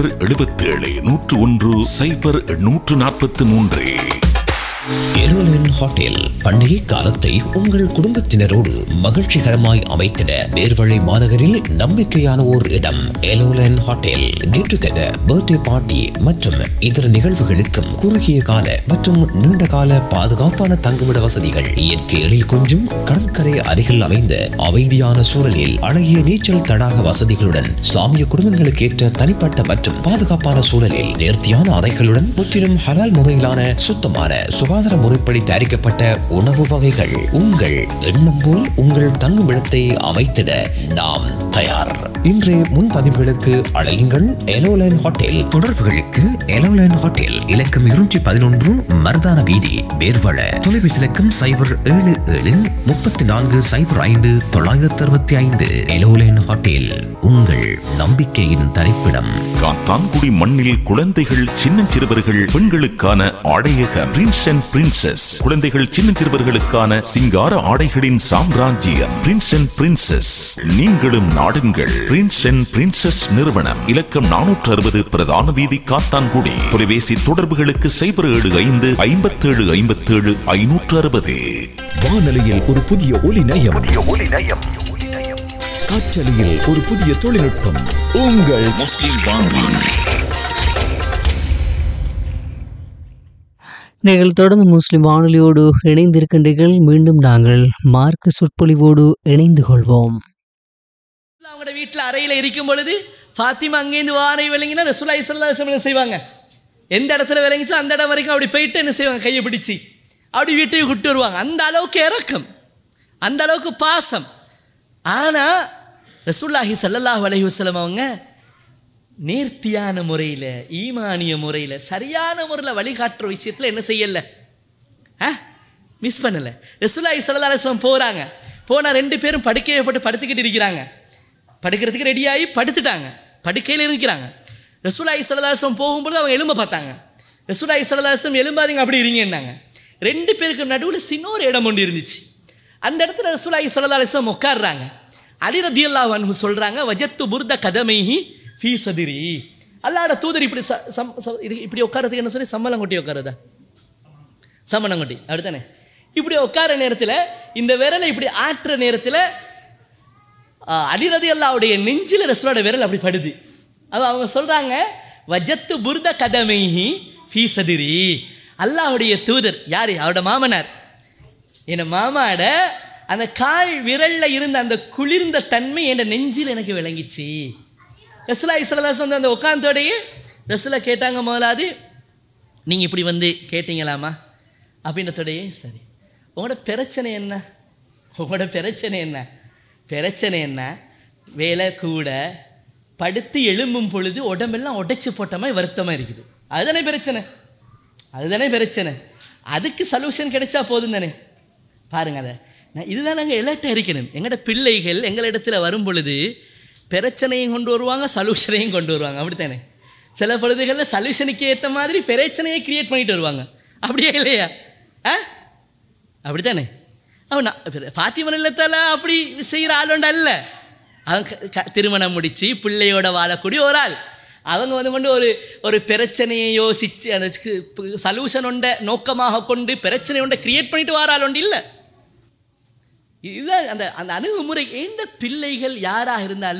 077-101-0843. எலோலன் ஹோட்டல் பண்டிகை காலத்தை உங்கள் குடும்பத்தினரோடு மகிழ்ச்சிகரமாய் அமைத்திட நேர்வழி மாநகரில் நம்பிக்கையான ஓர் இடம். எலோலன் hotel get together, birthday party மற்றும் இதர நிகழ்வுகளுக்கும் குறுகிய கால மற்றும் நீண்ட கால பாதுகாப்பான தங்குமிட வசதிகள், இயற்கை எழில் கொஞ்சும் கடற்கரை அருகில் அமைந்த அமைதியான சூழலில் அழகிய நீச்சல் தடாக வசதிகளுடன், இஸ்லாமிய குடும்பங்களுக்கு ஏற்ற தனிப்பட்ட மற்றும் பாதுகாப்பான சூழலில் நேர்த்தியான அறைகளுடன், முற்றிலும் ஹலால் முறையிலான சுத்தமான சுகாதார முறைப்படி தயாரிக்கப்பட்ட உணவு வகைகள். உங்கள் எண்ணம் போல் உங்கள் தங்குமிடத்தை அமைத்திட நாம் தயார். இன்றைய முன்பதிவுகளுக்கு அழையுங்கள் எலோலைன் ஹோட்டல். தொடர்புகளுக்கு எலோலைன் ஹோட்டல் இலக்கம் 211 மருதான வீதி, வேர்வள. தொலைபேசி இலக்கம் 077-3405-965. எலோலைன் ஹோட்டல் உங்கள் நம்பிக்கையின் தரிப்பிடம். காத்தான்குடி மண்ணில் குழந்தைகள், சின்னஞ்சிறுவர்கள், பெண்களுக்கான ஆடையகம் பிரின்ஸ் அண்ட் பிரின்சஸ். குழந்தைகள், சின்னஞ்சிறுவர்களுக்கான சிங்கார ஆடைகளின் சாம்ராஜ்யம் பிரின்ஸ் அண்ட் பிரின்சஸ். நீங்களும் நாடுங்கள் பிரின்ஸ் அண்ட் பிரின்சஸ் நிறுவனம். இலக்கம் 460 பிரதான வீதி, காத்தான்குடி. தொலைபேசி தொடர்புகளுக்கு 075-5757-560. வானொலியில் ஒரு புதிய ஒலி நயம், காற்றலையில் ஒரு புதிய தொழில்நுட்பம். உங்கள் முஸ்லிம் வானொலி. நீங்கள் தொடர்ந்து முஸ்லிம் வானொலியோடு இணைந்திருக்கின்றீர்கள். மீண்டும் நாங்கள் மார்க்க சொற்பொழிவோடு இணைந்து கொள்வோம். அவங்களோட வீட்டில் அறையில் இருக்கும் பொழுது ஃபாத்திமா அங்கேருந்து வாரை விளங்கினா ரசூலுல்லாஹி ஸல்லல்லாஹு அலைஹி வஸல்லம் என்ன செய்வாங்க? எந்த இடத்துல விளங்கிச்சோ அந்த இடம் வரைக்கும் அப்படி போயிட்டு என்ன செய்வாங்க? கையை பிடிச்சி அப்படி வீட்டுக்கு கூப்பிட்டு வருவாங்க. அந்த அளவுக்கு இறக்கம், அந்த அளவுக்கு பாசம். ஆனால் ரசூலுல்லாஹி ஸல்லல்லாஹு அலைஹி வஸல்லம் அவங்க நேர்த்தியான முறையில், ஈமானிய முறையில், சரியான முறையில் வழிகாட்டுற விஷயத்தில் என்ன செய்யலை, மிஸ் பண்ணலை. ரசூலுல்லாஹி ஸல்லல்லாஹு அலைஹி வஸல்லம் போகிறாங்க. போனால் 2 பேரும் படுக்கையை போட்டு படுத்துக்கிட்டு இருக்கிறாங்க. படுக்கிறதுக்கு ரெடியாகி படுத்துட்டாங்க, படுக்கையில் இருக்கிறாங்க. ரசூலுல்லாஹி ஸல்லல்லாஹு அலைஹி வஸல்லம் போகும்போது அவங்க எலும்ப பார்த்தாங்க. ரசூலுல்லாஹி ஸல்லல்லாஹு அலைஹி வஸல்லம் எலும்பாதீங்க, அப்படி இருங்கன்னாங்க. 2 பேருக்கு நடுவில் சின்னொரு இடம் ஒன்று இருந்துச்சு. அந்த இடத்துல ரசூலுல்லாஹி ஸல்லல்லாஹு அலைஹி வஸல்லம் உட்கார்றாங்க. அலி ரலியல்லாஹு அன்ஹு சொல்றாங்க, வஜத்து புர்த கதமைஹி ஃபீ சதிரி. அல்லாஹ்வோட தூதர் இப்படி இப்படி உட்காரதுக்கு என்ன சொல்லி சம்மலம் கொட்டி உட்காருதா? சம்மணம் கொட்டி அப்படித்தானே? இப்படி உட்கார நேரத்தில் இந்த விரலை இப்படி ஆற்றுற நேரத்தில் அலி ரலியல்லாஹுடைய நெஞ்சில் ரசூலோட விரல் அப்படி படுது. அவங்க சொல்றாங்க, வஜத்து புர்த கதமைஹி ஃபீ சதிரி. அல்லாஹ்வுடைய தூதர் யாரு? அவரோட மாமனார். என் மாமாட அந்த கால் விரல்ல இருந்த அந்த குளிர்ந்த தன்மை என் நெஞ்சில் எனக்கு விளங்கிச்சு. ரசூலுல்லாஹி ஸல்லல்லாஹு அலைஹி வஸல்லம் அந்த உட்கார்ந்தோடையே ரசூலுல்லாஹ் கேட்டாங்க, முதலாவது நீங்கள் இப்படி வந்து கேட்டீங்களாமா அப்படின்றதோடையே, சரி உங்களோட பிரச்சனை என்ன? உங்களோட பிரச்சனை என்ன? பிரச்சனை என்ன? வேலை கூட, படுத்து எழும்பும் பொழுது உடம்பெல்லாம் உடைச்சு போட்ட மாதிரி வருத்தமாக இருக்குது. அதுதானே பிரச்சனை, அதுதானே பிரச்சனை. அதுக்கு சொல்யூஷன் கிடைச்சா போதும் தானே. பாருங்க, அதை இதுதான் நாங்கள் எலர்ட்டாக இருக்கணும். எங்களோட பிள்ளைகள் எங்களிடத்தில் வரும் பொழுது பிரச்சனையும் கொண்டு வருவாங்க, சொல்யூஷனையும் கொண்டு வருவாங்க. அப்படித்தானே? சில பொழுதுகளில் சொல்யூஷனுக்கு ஏற்ற மாதிரி பிரச்சனையை கிரியேட் பண்ணிட்டு வருவாங்க. அப்படியே இல்லையா? அப்படித்தானே? அவன் ஃபாத்திமா இல்லத்தால அப்படி செய்கிற ஆளுண்ட அல்ல. அவன் திருமணம் முடித்து பிள்ளையோட வாழக்கூடிய ஒரு ஆள். அவங்க வந்து கொண்டு ஒரு பிரச்சனையை யோசித்து அந்த சொல்யூஷன் ஒன்றை நோக்கமாக கொண்டு பிரச்சனை ஒன்றை கிரியேட் பண்ணிட்டு வர ஆள் ஒன்று இல்லை. இதுதான் அந்த அந்த அணுகுமுறை. எந்த பிள்ளைகள் யாராக இருந்தாலும்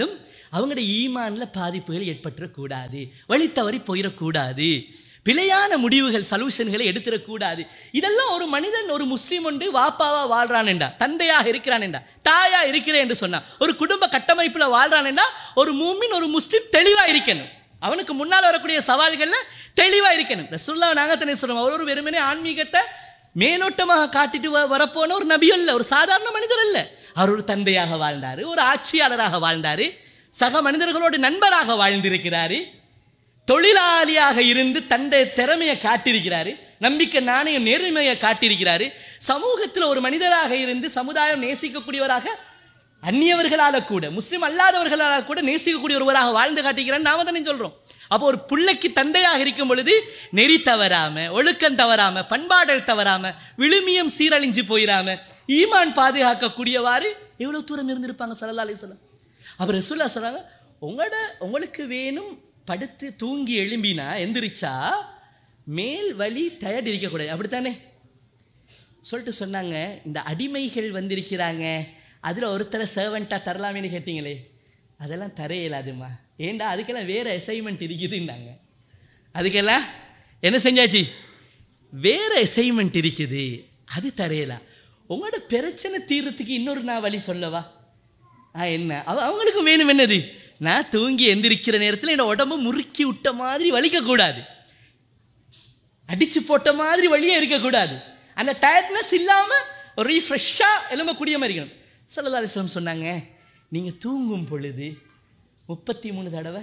அவங்களுடைய ஈமான்ல பாதிப்புகள் ஏற்பட்டுறக்கூடாது, வழி தவறி போயிடக்கூடாது, பிழையான முடிவுகள் சொல்யூஷன்களை எடுத்துடக்கூடாது. இதெல்லாம் ஒரு மனிதன், ஒரு முஸ்லீம் உண்டு வாப்பாவா வாழ்றான் என்றா, தந்தையாக இருக்கிறான் என்றா, தாயா இருக்கிறேன் என்று சொன்னா, ஒரு குடும்ப கட்டமைப்புல வாழ்றான் என்றா ஒரு மூமின், ஒரு முஸ்லீம் தெளிவா இருக்கணும். அவனுக்கு முன்னால் வரக்கூடிய சவால்கள்ல தெளிவா இருக்கணும். ரசூலுல்லாஹ் நாங்கத்தனை சொல்றோம், அவர் ஒரு வெறுமனே ஆன்மீகத்தை மேலோட்டமாக காட்டிட்டு வரப்போன ஒரு நபி அல்ல, ஒரு சாதாரண மனிதர் அல்ல. அவர் ஒரு தந்தையாக வாழ்ந்தாரு, ஒரு ஆட்சியாளராக வாழ்ந்தாரு, சக மனிதர்களோடு நண்பராக வாழ்ந்திருக்கிறாரு, தொழிலாளியாக இருந்து தன்னுடைய திறமையை காட்டியிருக்கிறாரு, நம்பிக்கை நாணயம் நேர்மையை காட்டியிருக்கிறாரு, சமூகத்தில் ஒரு மனிதராக இருந்து சமுதாயம் நேசிக்கக்கூடியவராக, அந்நியவர்களால கூட முஸ்லிம் அல்லாதவர்களால கூட நேசிக்கக்கூடிய ஒருவராக வாழ்ந்து காட்டிக்கிறான்னு நாம தானே சொல்றோம். அப்போ ஒரு பிள்ளைக்கு தந்தையாக இருக்கும் பொழுது நெறி தவறாம, ஒழுக்கம் தவறாம, பண்பாடல் தவறாம, விழுமியம் சீரழிஞ்சு போயிடாம, ஈமான் பாதுகாக்கக்கூடியவாறு எவ்வளவு தூரம் இருந்திருப்பாங்க ஸல்லல்லாஹு அலைஹி வஸல்லம். அப்ப ரசூலுல்லாஹ் சொல்றாங்க, உங்களுக்கு வேணும் படுத்து தூங்கி எழும்பினா எந்திரிச்சா மேல் வலி டயர்ட் இருக்கக்கூடாது, அப்படித்தானே சொல்லிட்டு சொன்னாங்க. இந்த அடிமைகள் வந்திருக்கிறாங்க, அதுல ஒருத்தரை சர்வெண்டா தரலாமேன்னு கேட்டீங்களே, அதெல்லாம் தர இயலாதுமா, ஏண்டா அதுக்கெல்லாம் வேற அசைன்மெண்ட் இருக்குதுன்னாங்க. அதுக்கெல்லாம் என்ன செஞ்சாச்சு, வேற அசைன்மெண்ட் இருக்குது, அது தரையலாம். உங்களோட பிரச்சனை தீர்றதுக்கு இன்னொரு நான் வழி சொல்லவா? என்ன அவங்களுக்கும் வேணும் என்னது, நான் தூங்கி எந்திரிக்கிற நேரத்தில் என்னோட உடம்பு முறுக்கி விட்ட மாதிரி வலிக்கக்கூடாது, அடிச்சு போட்ட மாதிரி வழியே இருக்கக்கூடாது, அந்த டயர்ட்னஸ் இல்லாம ஒரு ரீஃப்ரெஷ்ஷா எலும்பக்கூடிய மாதிரி இருக்கணும். ஸல்லல்லாஹு அலைஹி வஸல்லம் சொன்னாங்க, நீங்க தூங்கும் பொழுது 33 தடவை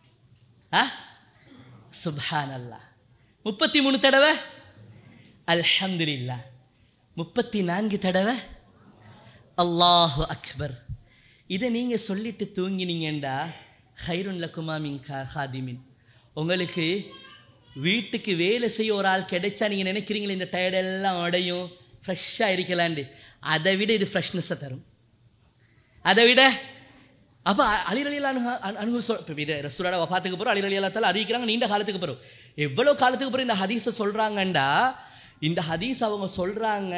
சுப்ஹானல்லாஹ், 33 தடவை அல்ஹம்துலில்லாஹ், 34 தடவை அல்லாஹு அக்பர். இதை நீங்க சொல்லிட்டு தூங்கினீங்கண்டா ஹைருன் லக்குமா மின் காதிமின், உங்களுக்கு வீட்டுக்கு வேலை செய்ய ஒரு ஆள் கிடைச்சா நீங்க நினைக்கிறீங்களே இந்த டயர்டெல்லாம் உடையும் ஃப்ரெஷ்ஷாக இருக்கலாண்டு, அதை விட இது ஃப்ரெஷ்னஸை தரும். அதை விட அப்போ அலி ரலியல்லாஹு அன்ஹு ரசூலுல்லாஹ் வஃபாத்துக்கு பிறகு அலி ரலியல்லாஹு தஆலா அறிவிக்கிறாங்க, நீண்ட காலத்துக்கு பிறகு, எவ்வளோ காலத்துக்கு பிறகு இந்த ஹதீஸை சொல்றாங்கண்டா, இந்த ஹதீஸ் அவங்க சொல்றாங்க,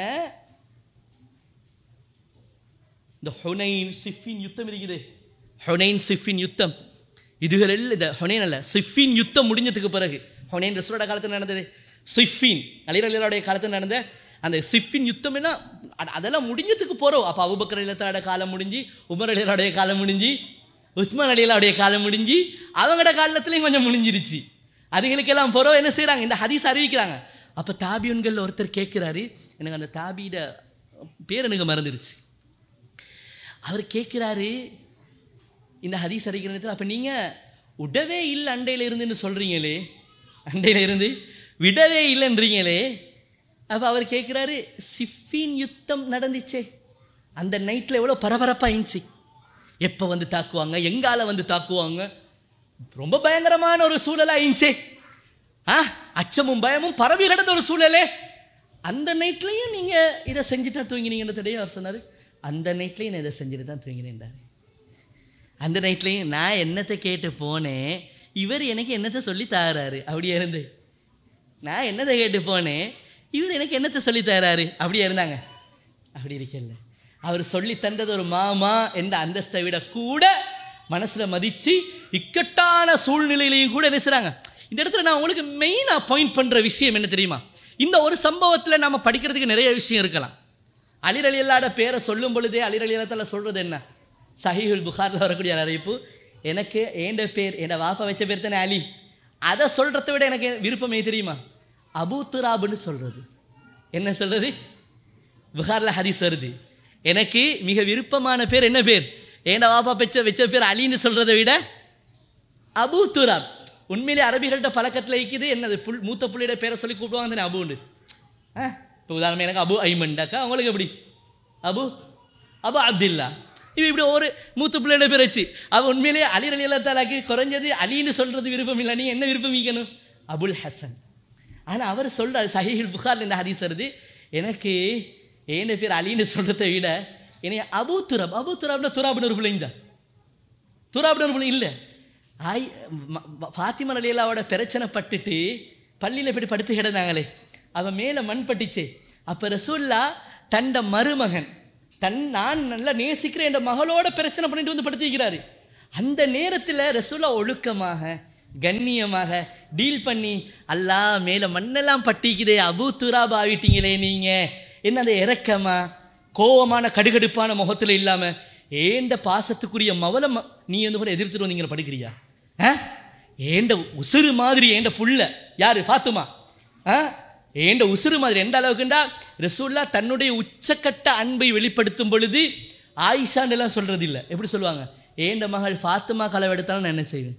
இந்த ஹுனைன் சிஃபின் யுத்தம் இருக்குது, ஹுனைன் சிஃபின் யுத்தம், இதுகள் எல்லாம் இந்த ஹுனைன் அல்ல சிஃபின் யுத்தம் முடிஞ்சதுக்கு பிறகு, ஹுனைன் ரசூலுல்லாஹ் காலத்தில் நடந்தது, சிஃபின் அலி ரலியல்லாஹுடைய காலத்தில் நடந்த அந்த சிஃபின் யுத்தம் என்ன, அதெல்லாம் முடிஞ்சதுக்கு போறோம். அப்போ அபூபக்கர் ரலியல்லாஹுடைய காலம் முடிஞ்சு, உமர் ரலியல்லாஹுடைய காலம் முடிஞ்சு, உஸ்மான் ரலியல்லாஹுடைய காலம் முடிஞ்சு, அவங்களோட காலத்துலையும் கொஞ்சம் முடிஞ்சிருச்சு. அதுகளுக்கெல்லாம் போறோம் என்ன செய்யறாங்க, இந்த ஹதீஸ் அறிவிக்கிறாங்க. அப்போ தாபியன்கள் ஒருத்தர் கேட்கிறாரு, எனக்கு அந்த தாபியோட பேர் எனக்கு மறந்துருச்சு, அவர் கேட்கிறாரு இந்த ஹதீஸ் அறிவிக்கிற நேரத்தில், அப்போ நீங்க விடவே இல்லை அண்டையில இருந்துன்னு சொல்றீங்களே, அண்டையில இருந்து விடவே இல்லைன்றீங்களே, அப்போ அவர் கேட்குறாரு, சிஃபின் யுத்தம் நடந்துச்சே, அந்த நைட்டில் எவ்வளோ பரபரப்பாக இருந்துச்சு, எப்போ வந்து தாக்குவாங்க, எங்கால வந்து தாக்குவாங்க, ரொம்ப பயங்கரமான ஒரு சூழலாக இருந்துச்சே, அச்சமும் பயமும் பரவி கிடந்த ஒரு சூழலே, அந்த நைட்லையும் நீங்கள் இதை செஞ்சுட்டு தான் தூங்கினீங்கன்னு அவர் சொன்னார். அந்த நைட்லையும் நான் இதை செஞ்சுட்டு தான் தூங்கினேன்டாரு. அந்த நைட்லையும் நான் என்னத்தை கேட்டு போனேன், இவர் எனக்கு என்னத்தை சொல்லி தாராரு, அப்படியே இருந்து நான் என்னத்தை கேட்டு போனேன், இவர் எனக்கு என்னத்தை சொல்லி தராரு, அப்படியே இருந்தாங்க. அப்படி இருக்கல, அவர் சொல்லி தந்தது ஒரு மாமா என்ற அந்தஸ்தை விட கூட மனசுல மதிச்சு இக்கட்டான சூழ்நிலையிலையும் கூட நினைச்சாங்க. இந்த இடத்துல நான் உங்களுக்கு மெயினா பாயிண்ட் பண்ற விஷயம் என்ன தெரியுமா, இந்த ஒரு சம்பவத்தில் நம்ம படிக்கிறதுக்கு நிறைய விஷயம் இருக்கலாம். அலி ரலியல்லாஹுடைய பேரை சொல்லும் பொழுதே அலி ரலியல்லாஹு தஆலா சொல்றது என்ன, சஹீஹுல் புகாரில் வரக்கூடிய அறிவிப்பு, எனக்கு ஏண்ட பேர் என் வாப்பா வச்ச பேர் தானே அலி, அதை சொல்றதை விட எனக்கு விருப்பமே தெரியுமா, அபூ துராப்னு சொல்றது. என்ன சொல்றது, புகாரில் ஹதீஸ் வருது, எனக்கு மிக விருப்பமான பேர் என்ன பேர், ஏண்ட வாப்பா வச்ச பேர் அலின்னு சொல்றதை விட அபூ துராப். உண்மையிலே அரபிகள்கிட்ட பழக்கத்தில் இருக்குது என்னது, மூத்த புள்ளியோட பேரை சொல்லி கூப்பிடுவாங்க தானே அபுண்டு. இப்போ உதாரணம் எனக்கு அபு ஐமண்டாக்கா, அவங்களுக்கு எப்படி அபு அப்துல்லா, இப்படி ஒரு மூத்த பிள்ளையோட பேர் வச்சு அவள் உண்மையிலேயே அலி ரலியல்லாஹு தஆலாக்கு குறைஞ்சது அலின்னு சொல்றது விருப்பம் இல்லை, நீ என்ன விருப்பம் வைக்கணும், அபுல் ஹசன். ஆனால் அவர் சொல்றாரு, சஹீஹுல் புகாரில் இந்த ஹதீஸ் வருது, எனக்கு ஏன பேர் அலின்னு சொல்றதை விட என்னை அபூ துராப், அபூ துராப்னா துராப்னு ஒரு பிள்ளைங்க தான், துராப்னு ஒரு பிள்ளை இல்லை. ஃபாத்திமா ரலியல்லாஹுவோட பிரச்சனை பட்டுட்டு பள்ளியில் போய் படுத்து கிடந்தாங்களே, அவன் மேலே மண் பட்டுச்சு. அப்போ ரசூலுல்லாஹ் தண்ட மருமகன் நான் நல்லா நேசிக்கிற என் மகளோட பிரச்சனை பண்ணிட்டு வந்து படுத்திக்கிறாரு. அந்த நேரத்தில் ரசூலா ஒழுக்கமாக கண்ணியமாக டீல் பண்ணி, அல்லாஹ் மேலே மண்ணெல்லாம் பட்டிக்குதே, அபூ துராப் ஆகிட்டீங்களே நீங்கள், என்ன அந்த இறக்கமா கோவமான கடுகடுப்பான முகத்தில் இல்லாமல் ஏண்ட பாசத்துக்குரிய மவளை நீ வந்து கூட எதிர்த்துட்டு வந்தீங்க படுக்கிறியா? ஏண்ட உசுறு மாதிரி ஏண்ட புள்ள யாரு? ஃபாத்துமா. ஏண்ட உசுறு மாதிரி எந்த அளவுக்குண்டா ரசூல்லா தன்னுடைய உச்சக்கட்ட அன்பை வெளிப்படுத்தும் பொழுது ஆயிஷான்னு எல்லாம் சொல்றது இல்லை. எப்படி சொல்லுவாங்க? ஏண்ட மகள் ஃபாத்துமா களவு எடுத்தாலும் நான் என்ன செய்வேன்?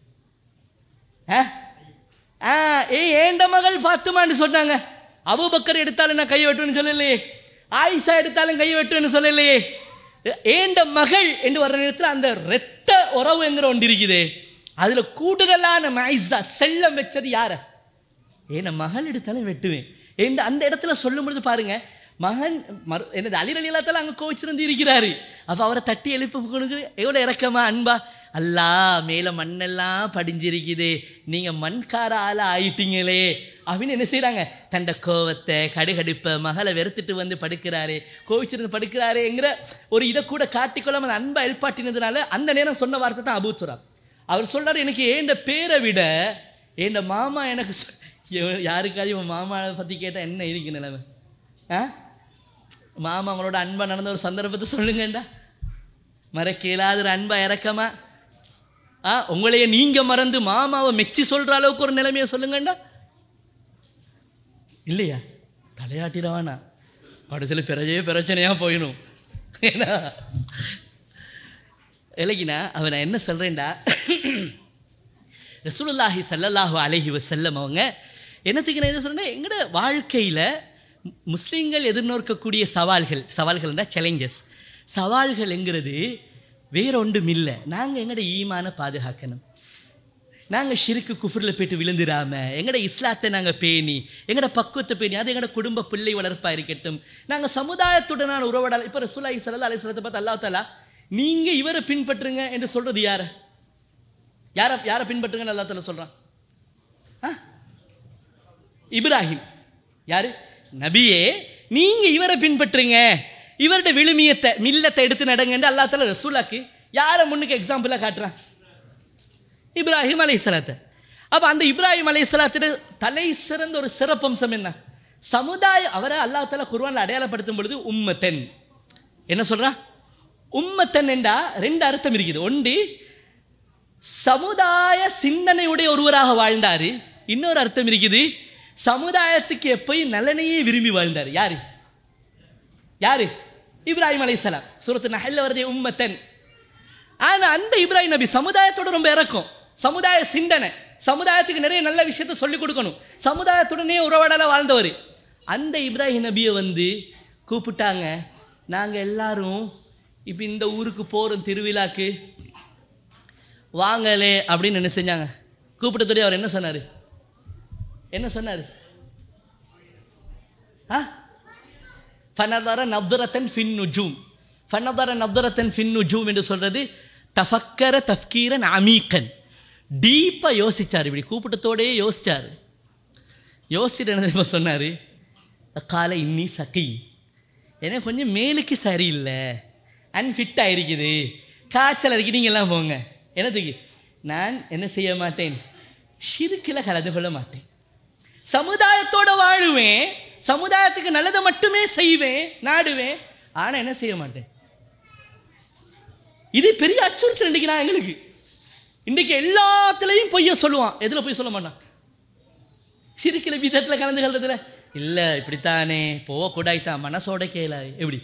ஏண்ட மகள் ஃபாத்துமான்னு சொன்னாங்க. அபூபக்கர் எடுத்தாலும் நான் கை வெட்டுவேன்னு சொல்லலையே, ஆயிஷா எடுத்தாலும் கை வெட்டுவேன்னு சொல்லலையே. ஏண்ட மகள் என்று வர்ற நேரத்தில் அந்த இரத்த உறவு என்கிற ஒன்று இருக்குது. அதுல கூடுதலான மைஸா செல்லம் வச்சது யார? ஏன்னா மகள் எடுத்தாலும் வெட்டுவேன் என்று அந்த இடத்துல சொல்லும் பொழுது பாருங்க, மகன் என்னது அலி ரலியல்லாஹு அங்க கோவிச்சிருந்து இருக்கிறாரு. அப்ப அவரை தட்டி எழுப்புக்கு எவ்வளவு இறக்கமா அன்பா, அல்லாஹ் மேல மண்ணெல்லாம் படிஞ்சிருக்குது, நீங்க மண்கார ஆளா ஆயிட்டீங்களே அப்படின்னு என்ன செய்யறாங்க? தண்ட கோவத்தை கடுகடுப்ப மகளை வெறுத்துட்டு வந்து படுக்கிறாரு, கோவிச்சிருந்து படுக்கிறாருங்கிற ஒரு இதை கூட காட்டிக்கொள்ளாம அந்த அன்பை எழுப்பாட்டினதுனால அந்த நேரம் சொன்ன வார்த்தை தான் அபூ துராப். அவர் சொல்றாரு, எனக்கு ஏண்ட பேரை விட ஏண்ட மாமா எனக்கு யாருக்காவது இவன் மாமாவை பத்தி கேட்டா என்ன இருக்கு நிலைமை? மாமா அவங்களோட அன்பா நடந்த ஒரு சந்தர்ப்பத்தை சொல்லுங்கண்டா. மறக்க இயலாத அன்பா இறக்கமா உங்களைய நீங்க மறந்து மாமாவை மெச்சி சொல்ற அளவுக்கு ஒரு நிலைமையை சொல்லுங்கண்டா. இல்லையா? தலையாட்டிடவானா படத்துல பிரச்சனையா போயிடும். ஏன்னா இலகினா அவன் நான் என்ன சொல்றேன்டா, ரசூலுல்லாஹி ஸல்லல்லாஹு அலைஹி வஸல்லம் அவங்க என்னத்துக்கு நான் என்ன சொல்றேன், எங்கட வாழ்க்கையில முஸ்லீம்கள் எதிர்நோக்கக்கூடிய சவால்கள்னா சேலஞ்சஸ், சவால்கள்ங்கிறது வேற ஒன்றும் இல்லை. நாங்கள் எங்கட ஈமான பாதுகாக்கணும், நாங்கள் ஷிருக்கு குஃப்ரில் போய்ட்டு விழுந்துடாம எங்கட இஸ்லாத்தை நாங்கள் பேணி எங்கட பக்குவத்தை பேணி அது எங்கட குடும்ப பிள்ளை வளர்ப்பாக இருக்கட்டும், நாங்கள் சமுதாயத்துடனான உறவடால். இப்போ ரசூலுல்லாஹி ஸல்லல்லாஹு அலைஹி வஸல்லத்தை பார்த்து அல்லாஹ் தஆலா நீங்க இவரை பின்பற்றுங்க என்று சொல்றது யாரை பின்பற்றுங்கன்னு அல்லாஹ் தஆலா சொல்றான்? இப்ராஹிம். யாரு? நபியே நீங்க இவரை பின்பற்றுங்க, இவருடைய விழுமியத்தை மில்லத்தை எடுத்து நடங்க அல்லாஹ் தஆலா ரசூலுக்கு யாரை முன்னுக்கு எக்ஸாம்பிளா காட்டுறான்? இப்ராஹிம் அலைஹிஸ்ஸலாத்தை. அப்ப அந்த இப்ராஹிம் அலைஹிஸ்ஸலாத்துடைய தலை சிறந்த ஒரு சிறப்பம்சம் என்ன? சமுதாயம். அவரை அல்லாஹ் தஆலா குர்ஆன்ல அடையாளப்படுத்தும் பொழுது உம்மத்தன் என்ன சொல்றான்? உம்மத்தன் என்றா ரெண்டு அர்த்தம் இருக்குது. ஒன்று சமுதாய சிந்தனையுடைய ஒருவராக வாழ்ந்தாரு, இன்னொரு அர்த்தம் இருக்குது சமுதாயத்துக்கு எப்பயும் நலனையே விரும்பி வாழ்ந்தார். யாரு? இப்ராஹிம் அலைஹிஸ்ஸலாம். சூரத்து நஹ்ல்ல வருதே உம்மத்தன். ஆனா அந்த இப்ராஹிம் நபி சமுதாயத்தோட ரொம்ப இறக்கம், சமுதாய சிந்தனை, சமுதாயத்துக்கு நிறைய நல்ல விஷயத்தை சொல்லிக் கொடுக்கணும், சமுதாயத்துடனே உறவாடல வாழ்ந்தவர். அந்த இப்ராஹிம் நபியை வந்து கூப்பிட்டாங்க, நாங்க எல்லாரும் இப்ப இந்த ஊருக்கு போறோம் திருவிழாக்கு வாங்கலே அப்படின்னு என்ன செஞ்சாங்க? கூப்பிட்டதோடய அவர் என்ன சொன்னாரு? ஃபனதர நத்ரத்தன் ஃபின் நுஜூம். ஃபனதர நத்ரத்தன் ஃபின் நுஜூம் என்று சொல்றது தஃபக்கர தஃப்கீரன் அமீகன், டீப்பா யோசிச்சார். இப்படி கூப்பிட்டத்தோடயே யோசிச்சுட்டு என்ன சொன்னாரு? காலை இன்னி சகி, ஏன்னா கொஞ்சம் மேலுக்கு சரியில்லை, அன்ஃபிட் ஆயிருக்குது, காய்ச்சல் அடிக்கி, நீங்க எல்லாம் போங்க. என்னதுக்கு? நான் என்ன செய்ய மாட்டேன், ஷிர்கில் கலந்து கொள்ள மாட்டேன், சமுதாயத்தோட வாழுவேன், சமுதாயத்துக்கு நல்லதை மட்டுமே செய்வேன், நாடுவேன், ஆனா என்ன செய்ய மாட்டேன். இது பெரிய அச்சுறுத்தல் இன்னைக்கு. நான் எங்களுக்கு இன்னைக்கு எல்லாத்துலயும் பொய்ய சொல்லுவான். எதுல பொய் சொல்ல மாட்டான்? ஷிர்கில் பிதத்துல கலந்து கொள்றதுல இல்ல, இப்படித்தானே போவ கூடாய்த்தான் மனசோட கேள. எப்படி?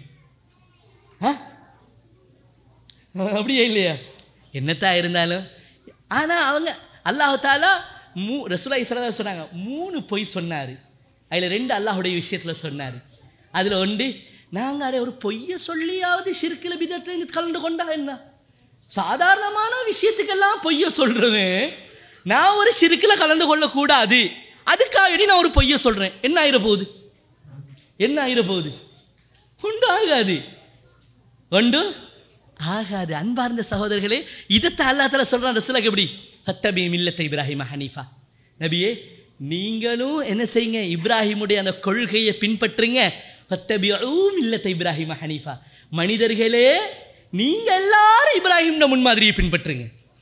அப்படியே இல்லையா? என்னத்தா இருந்தாலும். ஆனா அவங்க அல்லாஹ் தஆலா ரசூலுல்லாஹி ஸல்லல்லாஹு அலைஹி சொன்னாங்க 3 பொய் சொன்னாரு. அதுல 2 அல்லாஹ்வுடைய விஷயத்துல சொன்னாரு. அதுல ஒன்று, நாங்க அதை ஒரு பொய்ய சொல்லியாவது ஷிர்கில் பிதத்துல கலந்து கொண்டா என்ன? சாதாரணமான விஷயத்துக்கெல்லாம் பொய்ய சொல்றேன், நான் ஒரு ஷிர்கில் கலந்து கொள்ள கூடாது, அதுக்காக நான் ஒரு பொய்ய சொல்றேன், என்ன ஆயிர போகுது? உண்டு ஆகாது, உண்டு ஆகாது. அன்பார்ந்த சகோதரர்களே, இதைத்தான் அல்லாஹ் தஆலா சொல்றான் ரசூலுக்கு. எப்படி? ஃபத்தபி மில்லத்த இப்ராஹிம் ஹனீஃபா. நபியே நீங்களும் என்ன செய்யுங்க? இப்ராஹிமுடைய அந்த கொள்கையை பின்பற்றுங்க. ஃபத்தபிஉ மில்லத்த இப்ராஹிம் ஹனீஃபா. மனிதர்களே நீங்க எல்லாரும் இப்ராஹிம் முன்மாதிரியை பின்பற்றுங்க.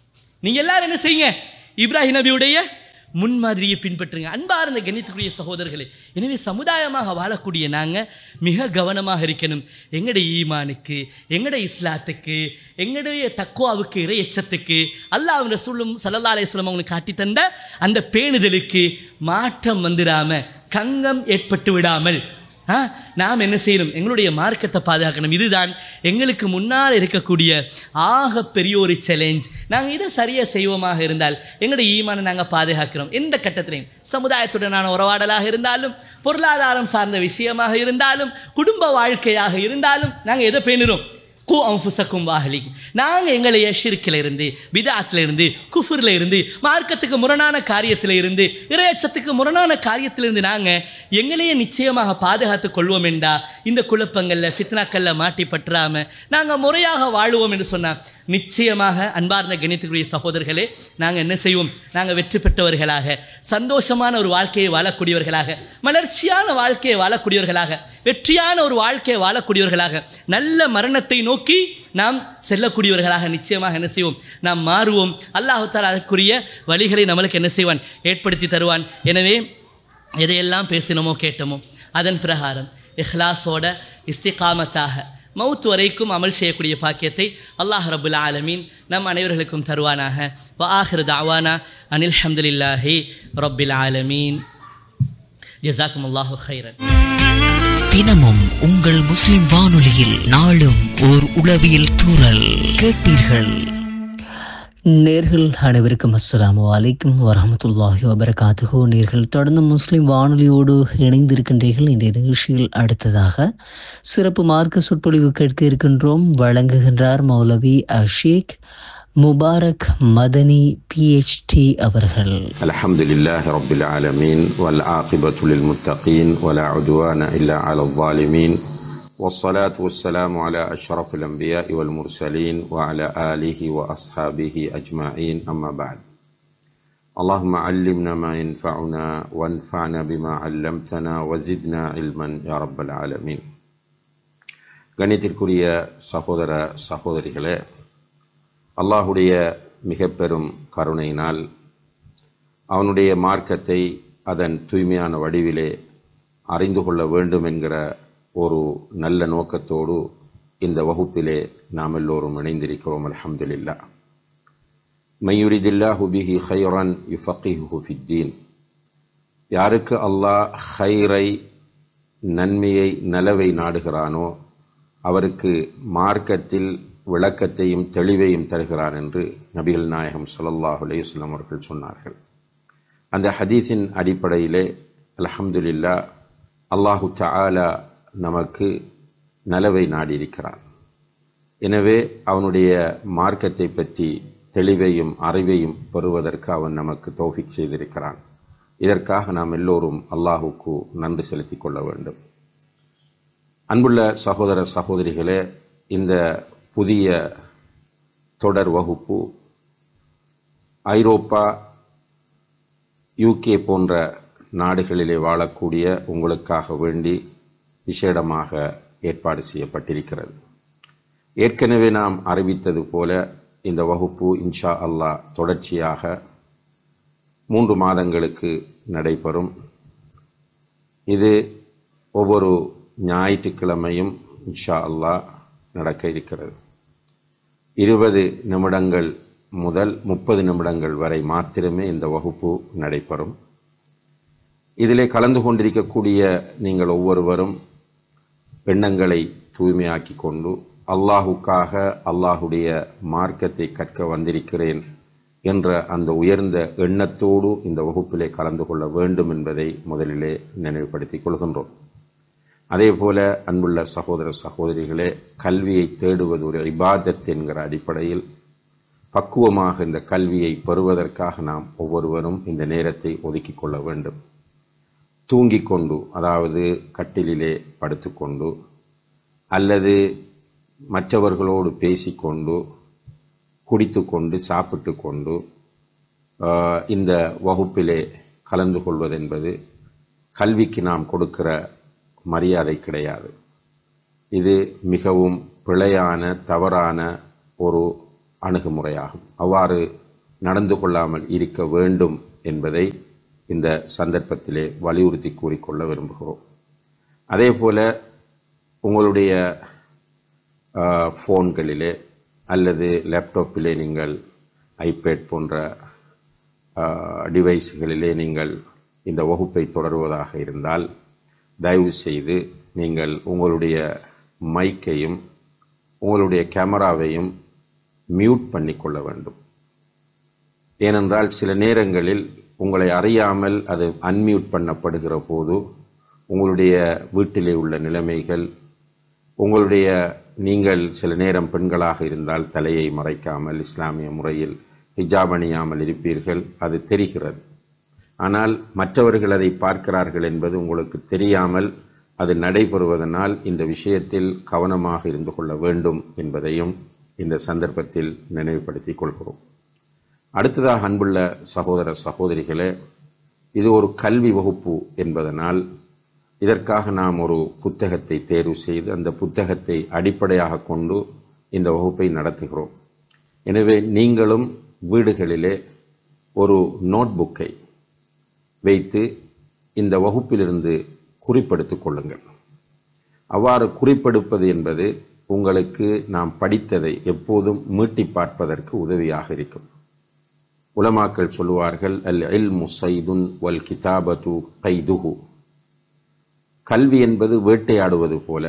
நீங்க எல்லாரும் என்ன செய்யுங்க, இப்ராஹிம் நபியுடைய முன்மாதிரியை பின்பற்றுங்க. அன்பார்ந்த கணித்துக்குரிய சகோதரர்களே, எனவே சமுதாயமாக வாழக்கூடிய நாங்கள் மிக கவனமாக இருக்கணும். எங்களுடைய ஈமானுக்கு, எங்களுடைய இஸ்லாத்துக்கு, எங்களுடைய தக்குவாவுக்கு, இறை எச்சத்துக்கு, அல்லாஹ் ரசூலும் ஸல்லல்லாஹு அலைஹி வஸல்லம் அவங்களுக்கு காட்டி தந்த அந்த பேணுதலுக்கு மாற்றம் வந்துடாம, கங்கம் ஏற்பட்டு விடாமல் நாம் என்ன செய்யணும், எங்களுடைய மார்க்கத்தை பாதுகாக்கணும். இதுதான் எங்களுக்கு முன்னால் இருக்கக்கூடிய ஆக பெரிய ஒரு சேலஞ்ச். நாங்கள் இதை சரியாக செய்வோமாக இருந்தால் எங்களுடைய ஈமானை நாங்கள் பாதுகாக்கிறோம். எந்த கட்டத்திலையும் சமுதாயத்துடனான உறவாடலாக இருந்தாலும், பொருளாதாரம் சார்ந்த விஷயமாக இருந்தாலும், குடும்ப வாழ்க்கையாக இருந்தாலும் நாங்கள் எதை பேணுறோம், கு அன்ஃபுஸக்கும் வஅஹ்லிக்கும். நாங்கள் எங்களைய ஷிர்கில் இருந்து, பிதஅத்தில் இருந்து, குஃப்ரில் இருந்து, மார்க்கத்துக்கு முரணான காரியத்தில் இருந்து, இறையச்சத்துக்கு முரணான காரியத்திலிருந்து நாங்கள் எங்களையே நிச்சயமாக பாதுகாத்துக் கொள்வோம் என்றா, இந்த குழப்பங்களில் ஃபித்னாக்களில் மாட்டி பற்றாமல் நாங்கள் முறையாக வாழுவோம் என்று சொன்னால் நிச்சயமாக அன்பார்ந்த கணித்துக்குரிய சகோதரர்களே, நாங்கள் என்ன செய்வோம், நாங்கள் வெற்றி பெற்றவர்களாக, சந்தோஷமான ஒரு வாழ்க்கையை வாழக்கூடியவர்களாக, மலர்ச்சியான வாழ்க்கையை வாழக்கூடியவர்களாக, வெற்றியான ஒரு வாழ்க்கையை வாழக்கூடியவர்களாக, நல்ல மரணத்தை நோக்கி நாம் செல்லக்கூடியவர்களாக நிச்சயமாக என்ன செய்வோம், நாம் மாறுவோம். அல்லாஹ் தஆலா அதற்குரிய வழிகளை நம்மளுக்கு என்ன செய்வான், ஏற்படுத்தி தருவான். எனவே எதையெல்லாம் பேசினோமோ கேட்டோமோ அதன் பிரகாரம் இஹ்லாஸோட இஸ்திகாமத்தாக மவுத் வரைக்கும் அமல் செய்யக்கூடிய பாக்கியத்தை அல்லாஹ் ரப்புல் ஆலமீன் நம் அனைவர்களுக்கும் தருவானாக. வ ஆகிரு தஅவானா அனில் ஹம்துலில்லாஹி ரப்பில் ஆலமீன். ஜஸாக்குமுல்லாஹு கைரன். தினமும் உங்கள் முஸ்லிம் வானொலியில் நாளும் ஓர் உளவியல் தூறல் கேட்டீர்கள். நேர்கள் அனைவருக்கும் அஸ்ஸலாமு அலைக்கும் வரஹ்மத்துல்லாஹி வபரகாத்துஹு. நேர்கள் தொடர்ந்து முஸ்லிம் வானொலியோடு இணைந்திருக்கின்றீர்கள். இந்த நிகழ்ச்சியில் அடுத்ததாக சிறப்பு மார்க்க சொற்பொழிவு கேட்க இருக்கின்றோம். வழங்குகின்றார் மௌலவி ஷேக் முபாரக் மதனி PhD அவர்கள். அல்ஹம்துலில்லாஹி ரப்பில் ஆலமீன் வல் ஆகிபத்து லில் முத்தகீன் வலா உத்வான இல்லா அலல் ஸாலிமீன் والصلاة والسلام على أشرف الأنبياء والمرسلين وعلى آله وأصحابه أجمعين أما بعد. اللهم علمنا ما ينفعنا وانفعنا بما علمتنا وزدنا علما يا رب العالمين. கணித்திற்குரிய சகோதர சகோதரிகளே, அல்லாஹுடைய மிக பெரும் கருணையினால் அவனுடைய மார்க்கத்தை அதன் தூய்மையான வடிவிலே அறிந்து கொள்ள வேண்டும் என்கிற ஒரு நல்ல நோக்கத்தோடு இந்த வகுப்பிலே நாம் எல்லோரும் இணைந்திருக்கிறோம். அல்ஹம்துலில்லாஹ். மய்யுரிதில்லாஹு பிஹி கைரன் யுஃபக்கிஹு ஃபித்தீன். யாருக்கு அல்லாஹ் ஹைரை, நன்மையை, நலவை நாடுகிறானோ அவருக்கு மார்க்கத்தில் விளக்கத்தையும் தெளிவையும் தருகிறான் என்று நபிகள் நாயகம் ஸல்லல்லாஹு அலைஹி வஸல்லம் அவர்கள் சொன்னார்கள். அந்த ஹதீஸின் அடிப்படையிலே அல்ஹம்துலில்லாஹ் அல்லாஹு தஆலா நமக்கு நலவை நாடியிருக்கிறான். எனவே அவனுடைய மார்க்கத்தை பற்றி தெளிவையும் அறிவையும் பெறுவதற்கு அவன் நமக்கு தௌஃபீக் செய்திருக்கிறான். இதற்காக நாம் எல்லோரும் அல்லாஹுக்கு நன்றி செலுத்திக் கொள்ள வேண்டும். அன்புள்ள சகோதர சகோதரிகளே, இந்த புதிய தொடர் வகுப்பு ஐரோப்பா, UK போன்ற நாடுகளிலே வாழக்கூடிய உங்களுக்காக வேண்டி விசேடமாக ஏற்பாடு செய்யப்பட்டிருக்கிறது. ஏற்கனவே நாம் அறிவித்தது போல இந்த வகுப்பு இன்ஷா அல்லாஹ் தொடர்ச்சியாக 3 மாதங்களுக்கு நடைபெறும். இது ஒவ்வொரு ஞாயிற்றுக்கிழமையும் இன்ஷா அல்லாஹ் நடக்க இருக்கிறது. 20 நிமிடங்கள் முதல் 30 நிமிடங்கள் வரை மாத்திரமே இந்த வகுப்பு நடைபெறும். இதிலே கலந்து கொண்டிருக்கக்கூடிய நீங்கள் ஒவ்வொருவரும் எண்ணங்களை தூய்மையாக்கி கொண்டு அல்லாஹுக்காக, அல்லாஹுடைய மார்க்கத்தை கற்க வந்திருக்கிறேன் என்ற அந்த உயர்ந்த எண்ணத்தோடு இந்த வகுப்பிலே கலந்து கொள்ள வேண்டும் என்பதை முதலிலே நினைவுபடுத்திக் கொள்கின்றோம். அதே போல அன்புள்ள சகோதர சகோதரிகளே, கல்வியை தேடுவது ஒரு இபாதத் என்கிற அடிப்படையில் பக்குவமாக இந்த கல்வியை பெறுவதற்காக நாம் ஒவ்வொருவரும் இந்த நேரத்தை ஒதுக்கிக் கொள்ள வேண்டும். தூங்கிக் கொண்டு, அதாவது கட்டிலிலே படுத்துக்கொண்டு அல்லது மற்றவர்களோடு பேசிக்கொண்டு, குடித்து கொண்டு, சாப்பிட்டு கொண்டு இந்த வகுப்பிலே கலந்து கொள்வதென்பது கல்விக்கு நாம் கொடுக்கிற மரியாதை கிடையாது. இது மிகவும் பிழையான, தவறான ஒரு அணுகுமுறையாகும். அவ்வாறு நடந்து கொள்ளாமல் இருக்க வேண்டும் என்பதை இந்த சந்தர்ப்பத்திலே வலியுறுத்தி கூறிக்கொள்ள விரும்புகிறோம். அதே போல உங்களுடைய ஃபோன்களிலே அல்லது லேப்டாப்பிலே நீங்கள் ஐபேட் போன்ற டிவைஸ்களிலே நீங்கள் இந்த வகுப்பை தொடர்வதாக இருந்தால் தயவு செய்து நீங்கள் உங்களுடைய மைக்கையும் உங்களுடைய கேமராவையும் மியூட் பண்ணிக்கொள்ள வேண்டும். ஏனென்றால் சில நேரங்களில் உங்களை அறியாமல் அது அன்மியூட் பண்ணப்படுகிற போது உங்களுடைய வீட்டிலே உள்ள நிலைமைகள், உங்களுடைய நீங்கள் சில நேரம் பெண்களாக இருந்தால் தலையை மறைக்காமல் இஸ்லாமிய முறையில் ஹிஜாப் அணியாமல் இருப்பீர்கள், அது தெரிகிறது. ஆனால் மற்றவர்கள் அதை பார்க்கிறார்கள் என்பது உங்களுக்கு தெரியாமல் அது நடைபெறுவதனால் இந்த விஷயத்தில் கவனமாக இருந்து கொள்ள வேண்டும் என்பதையும் இந்த சந்தர்ப்பத்தில் நினைவுபடுத்திக் கொள்கிறோம். அடுத்ததாக அன்புள்ள சகோதர சகோதரிகளே, இது ஒரு கல்வி வகுப்பு என்பதனால் இதற்காக நாம் ஒரு புத்தகத்தை தேர்வு செய்து அந்த புத்தகத்தை அடிப்படையாக கொண்டு இந்த வகுப்பை நடத்துகிறோம். எனவே நீங்களும் வீடுகளிலே ஒரு நோட்புக்கை வைத்து இந்த வகுப்பிலிருந்து குறிப்பெடுத்துக் கொள்ளுங்கள். அவ்வாறு குறிப்பெடுப்பது என்பது உங்களுக்கு நாம் படித்ததை எப்போதும் மீட்டி பார்ப்பதற்கு உதவியாக இருக்கும். உலமாக்கள் சொல்லுவார்கள், அல் இல்மு ஸைதுன் வல் கிதாபத்து கைதுஹு. கல்வி என்பது வேட்டையாடுவது போல,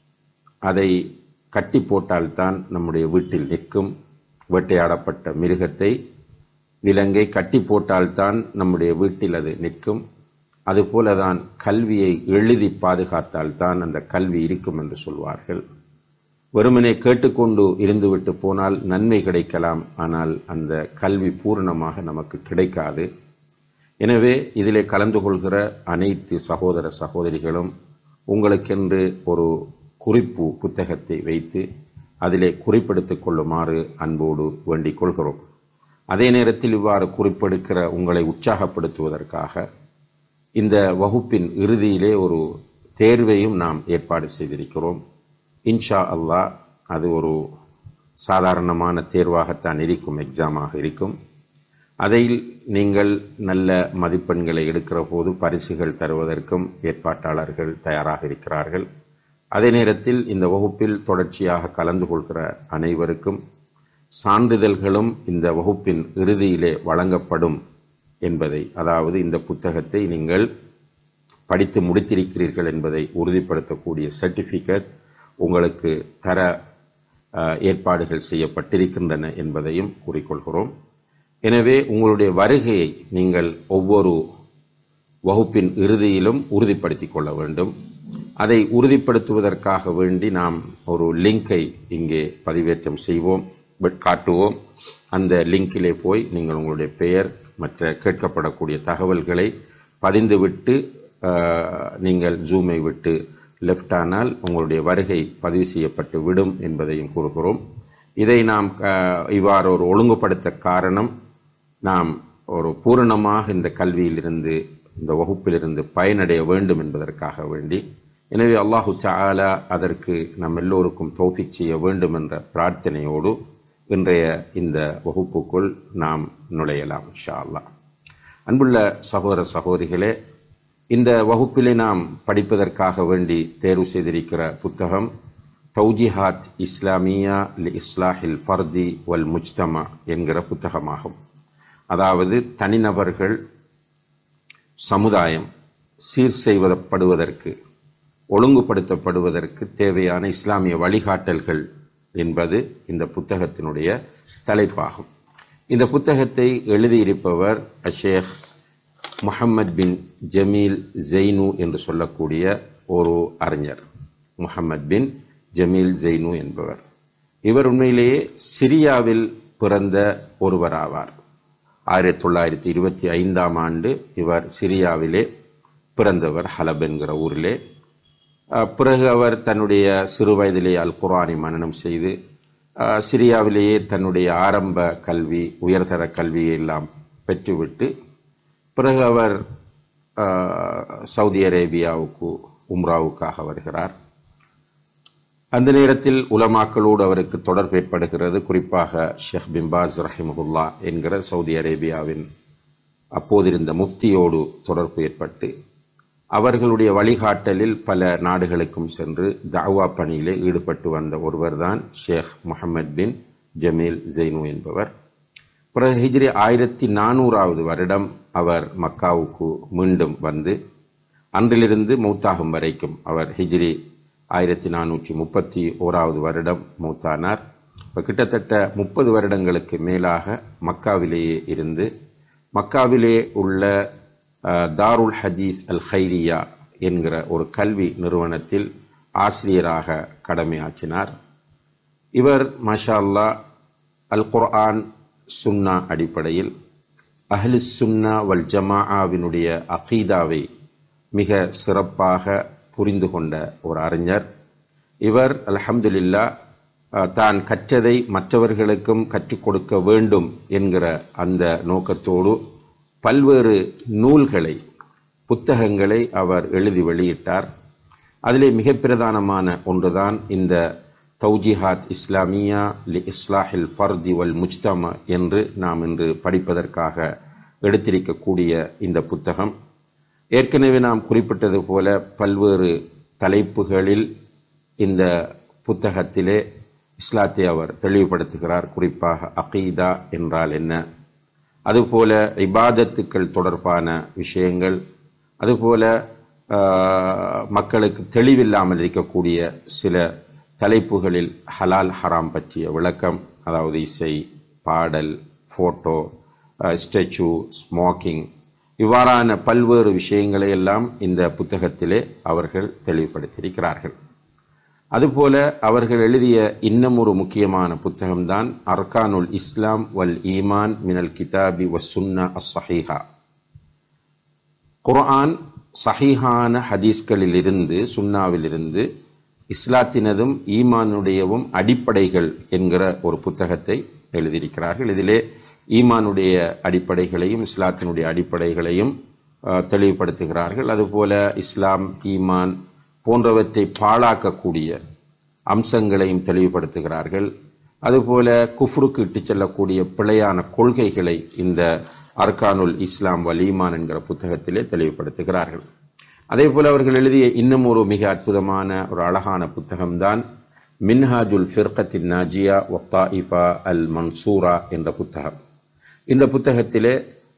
அதை கட்டி போட்டால்தான் நம்முடைய வீட்டில் நிற்கும். வேட்டையாடப்பட்ட மிருகத்தை, விலங்கை கட்டி போட்டால்தான் நம்முடைய வீட்டில் அது நிற்கும். அதுபோலதான் கல்வியை எழுதி பாதுகாத்தால்தான் அந்த கல்வி இருக்கும் என்று சொல்வார்கள். வெறுமனே கேட்டுக்கொண்டு இருந்துவிட்டு போனால் நன்மை கிடைக்கலாம், ஆனால் அந்த கல்வி பூரணமாக நமக்கு கிடைக்காது. எனவே இதிலே கலந்து கொள்கிற அனைத்து சகோதர சகோதரிகளும் உங்களுக்கென்று ஒரு குறிப்பு புத்தகத்தை வைத்து அதிலே குறிப்பெடுத்துக் கொள்ளுமாறு அன்போடு வேண்டிக் கொள்கிறோம். அதே நேரத்தில் இவ்வாறு குறிப்பெடுக்கிற உங்களை உற்சாகப்படுத்துவதற்காக இந்த வகுப்பின் இறுதியிலே ஒரு தேர்வையும் நாம் ஏற்பாடு செய்திருக்கிறோம். இன்ஷா அல்லாஹ் அது ஒரு சாதாரணமான தேர்வாகத்தான் இருக்கும், எக்ஸாமாக இருக்கும். அதில் நீங்கள் நல்ல மதிப்பெண்களை எடுக்கிற போது பரிசுகள் தருவதற்கும் ஏற்பாட்டாளர்கள் தயாராக இருக்கிறார்கள். அதே நேரத்தில் இந்த வகுப்பில் தொடர்ச்சியாக கலந்து கொள்கிற அனைவருக்கும் சான்றிதழ்களும் இந்த வகுப்பின் இறுதியிலே வழங்கப்படும் என்பதை, அதாவது இந்த புத்தகத்தை நீங்கள் படித்து முடித்திருக்கிறீர்கள் என்பதை உறுதிப்படுத்தக்கூடிய சர்டிஃபிகேட் உங்களுக்கு தர ஏற்பாடுகள் செய்யப்பட்டிருக்கின்றன என்பதையும் கூறிக்கொள்கிறோம். எனவே உங்களுடைய வருகையை நீங்கள் ஒவ்வொரு வகுப்பின் இறுதியிலும் உறுதிப்படுத்திக் கொள்ள வேண்டும். அதை உறுதிப்படுத்துவதற்காக வேண்டி நாம் ஒரு லிங்கை இங்கே பதிவேற்றம் செய்வோம், காட்டுவோம். அந்த லிங்கிலே போய் நீங்கள் உங்களுடைய பெயர் மற்ற கேட்கப்படக்கூடிய தகவல்களை பதிந்துவிட்டு நீங்கள் ஜூமை விட்டு லெஃப்ட் ஆனால் உங்களுடைய வருகை பதிவு செய்யப்பட்டு விடும் என்பதையும் கூறுகிறோம். இதை நாம் இவ்வாறு ஒரு ஒழுங்குபடுத்த காரணம், நாம் ஒரு பூரணமாக இந்த கல்வியிலிருந்து, இந்த வகுப்பிலிருந்து பயனடைய வேண்டும் என்பதற்காக வேண்டி. எனவே அல்லாஹு தஆலா அதற்கு நம் எல்லோருக்கும் தௌஃபீக் செய்ய வேண்டும் என்ற பிரார்த்தனையோடு இன்றைய இந்த வகுப்புக்குள் நாம் நுழையலாம் இன்ஷா அல்லாஹ். அன்புள்ள சகோதர சகோதரிகளே, இந்த வகுப்பிலே நாம் படிப்பதற்காக வேண்டி தேர்வு செய்திருக்கிற புத்தகம் தௌஜிஹாத் இஸ்லாமியா லி இஸ்லாஹில் ஃபர்தி வல் முஜ்தமா என்கிற புத்தகமாகும். அதாவது தனிநபர்கள், சமுதாயம் சீர் செய்யப்படுவதற்கு, ஒழுங்குபடுத்தப்படுவதற்கு தேவையான இஸ்லாமிய வழிகாட்டல்கள் என்பது இந்த புத்தகத்தினுடைய தலைப்பாகும். இந்த புத்தகத்தை எழுதியிருப்பவர் ஷேக் முஹம்மத் பின் ஜமீல் ஜெய்னு என்று சொல்லக்கூடிய ஒரு அறிஞர். முஹம்மத் பின் ஜமீல் ஜெய்னு என்பவர். இவர் உண்மையிலேயே சிரியாவில் பிறந்த ஒருவராவார். 1925ஆம் ஆண்டு இவர் சிரியாவிலே பிறந்தவர், ஹலப் என்கிற ஊரிலே. பிறகு அவர் தன்னுடைய சிறு வயதிலே அல் குர்ஆனை மனனம் செய்து சிரியாவிலேயே தன்னுடைய ஆரம்ப கல்வி, உயர்தர கல்வியை எல்லாம் பெற்றுவிட்டு பிறகு அவர் சவுதி அரேபியாவுக்கு உம்ராவுக்காக வருகிறார். அந்த நேரத்தில் உலமாக்களோடு அவருக்கு தொடர்பு ஏற்படுகிறது. குறிப்பாக ஷேக் பின் பாஸ் ரஹிமஹுல்லா என்கிற சவுதி அரேபியாவின் அப்போதிருந்த முஃப்தியோடு தொடர்பு ஏற்பட்டு அவர்களுடைய வழிகாட்டலில் பல நாடுகளுக்கும் சென்று தாவா பணியிலே ஈடுபட்டு வந்த ஒருவர்தான் ஷேக் முஹம்மது பின் ஜமீல் ஜெய்னு என்பவர். பிறகு ஹிஜ்ரி 1400வது வருடம் அவர் மக்காவுக்கு மீண்டும் வந்து அன்றிலிருந்து மௌத்தாகும் வரைக்கும் அவர் ஹிஜ்ரி 1431வது வருடம் மௌத்தானார். இப்போ கிட்டத்தட்ட 30 வருடங்களுக்கு மேலாக மக்காவிலேயே இருந்து மக்காவிலே உள்ள தாருல் ஹதீஸ் அல் ஹைரியா என்கிற ஒரு கல்வி நிறுவனத்தில் ஆசிரியராக கடமையாற்றினார். இவர் மாஷா அல்லாஹ் அல் குர்ஆன் சுன்னா அடிப்படையில் அஹ்லு சுன்னா வல் ஜமாஆவினுடைய அகீதாவை மிக சிறப்பாக புரிந்து கொண்ட ஒரு அறிஞர். இவர் அல்ஹம்துலில்லாஹ் தான் கற்றதை மற்றவர்களுக்கும் கற்றுக் கொடுக்க வேண்டும் என்கிற அந்த நோக்கத்தோடு பல்வேறு நூல்களை புத்தகங்களை அவர் எழுதி வெளியிட்டார். அதிலே மிக பிரதானமான ஒன்றுதான் இந்த தௌஜிஹாத் இஸ்லாமியா லி இஸ்லாஹில் ஃபர்தி வல் முஜ்தமா என்று நாம் இன்று படிப்பதற்காக எடுத்திருக்கக்கூடிய இந்த புத்தகம். ஏற்கனவே நாம் குறிப்பிட்டது போல பல்வேறு தலைப்புகளில் இந்த புத்தகத்திலே இஸ்லாத்தை அவர் தெளிவுபடுத்துகிறார். குறிப்பாக அகீதா என்றால் என்ன, அதுபோல இபாதத்துக்கள் தொடர்பான விஷயங்கள், அதுபோல மக்களுக்கு தெளிவில்லாமல் இருக்கக்கூடிய சில தலைப்புகளில் ஹலால் ஹராம் பற்றிய விளக்கம், அதாவது இசை, பாடல், ஃபோட்டோ, ஸ்டேச்சு, ஸ்மோக்கிங், இவ்வாறான பல்வேறு விஷயங்களை எல்லாம் இந்த புத்தகத்திலே அவர்கள் தெளிவுபடுத்தியிருக்கிறார்கள். அதுபோல அவர்கள் எழுதிய இன்னும் ஒரு முக்கியமான புத்தகம்தான் அர்கானுல் இஸ்லாம் வல் ஈமான் மினல் கிதாபி வஸ் சுன்னா அஸ் சஹீஹா. குர்ஆன் சஹீஹான ஹதீஸ்களிலிருந்து சுன்னாவிலிருந்து இஸ்லாத்தினதும் ஈமானுடையவும் அடிப்படைகள் என்கிற ஒரு புத்தகத்தை எழுதியிருக்கிறார்கள். இதிலே ஈமானுடைய அடிப்படைகளையும் இஸ்லாத்தினுடைய அடிப்படைகளையும் தெளிவுபடுத்துகிறார்கள். அதுபோல இஸ்லாம், ஈமான் போன்றவற்றை பாழாக்கக்கூடிய அம்சங்களையும் தெளிவுபடுத்துகிறார்கள். அதுபோல குஃப்ருக்கு இட்டுச் செல்லக்கூடிய பிழையான கொள்கைகளை இந்த அர்கானுல் இஸ்லாம் வல் ஈமான் என்கிற புத்தகத்திலே தெளிவுபடுத்துகிறார்கள். அதே போல அவர்கள் எழுதிய இன்னும் ஒரு மிக அற்புதமான ஒரு அழகான புத்தகம்தான் மின்ஹாஜுல் ஃபிர்கத்தின் நாஜியா வ தாயிஃபா அல் மன்சூரா என்ற புத்தகம். இந்த புத்தகத்திலே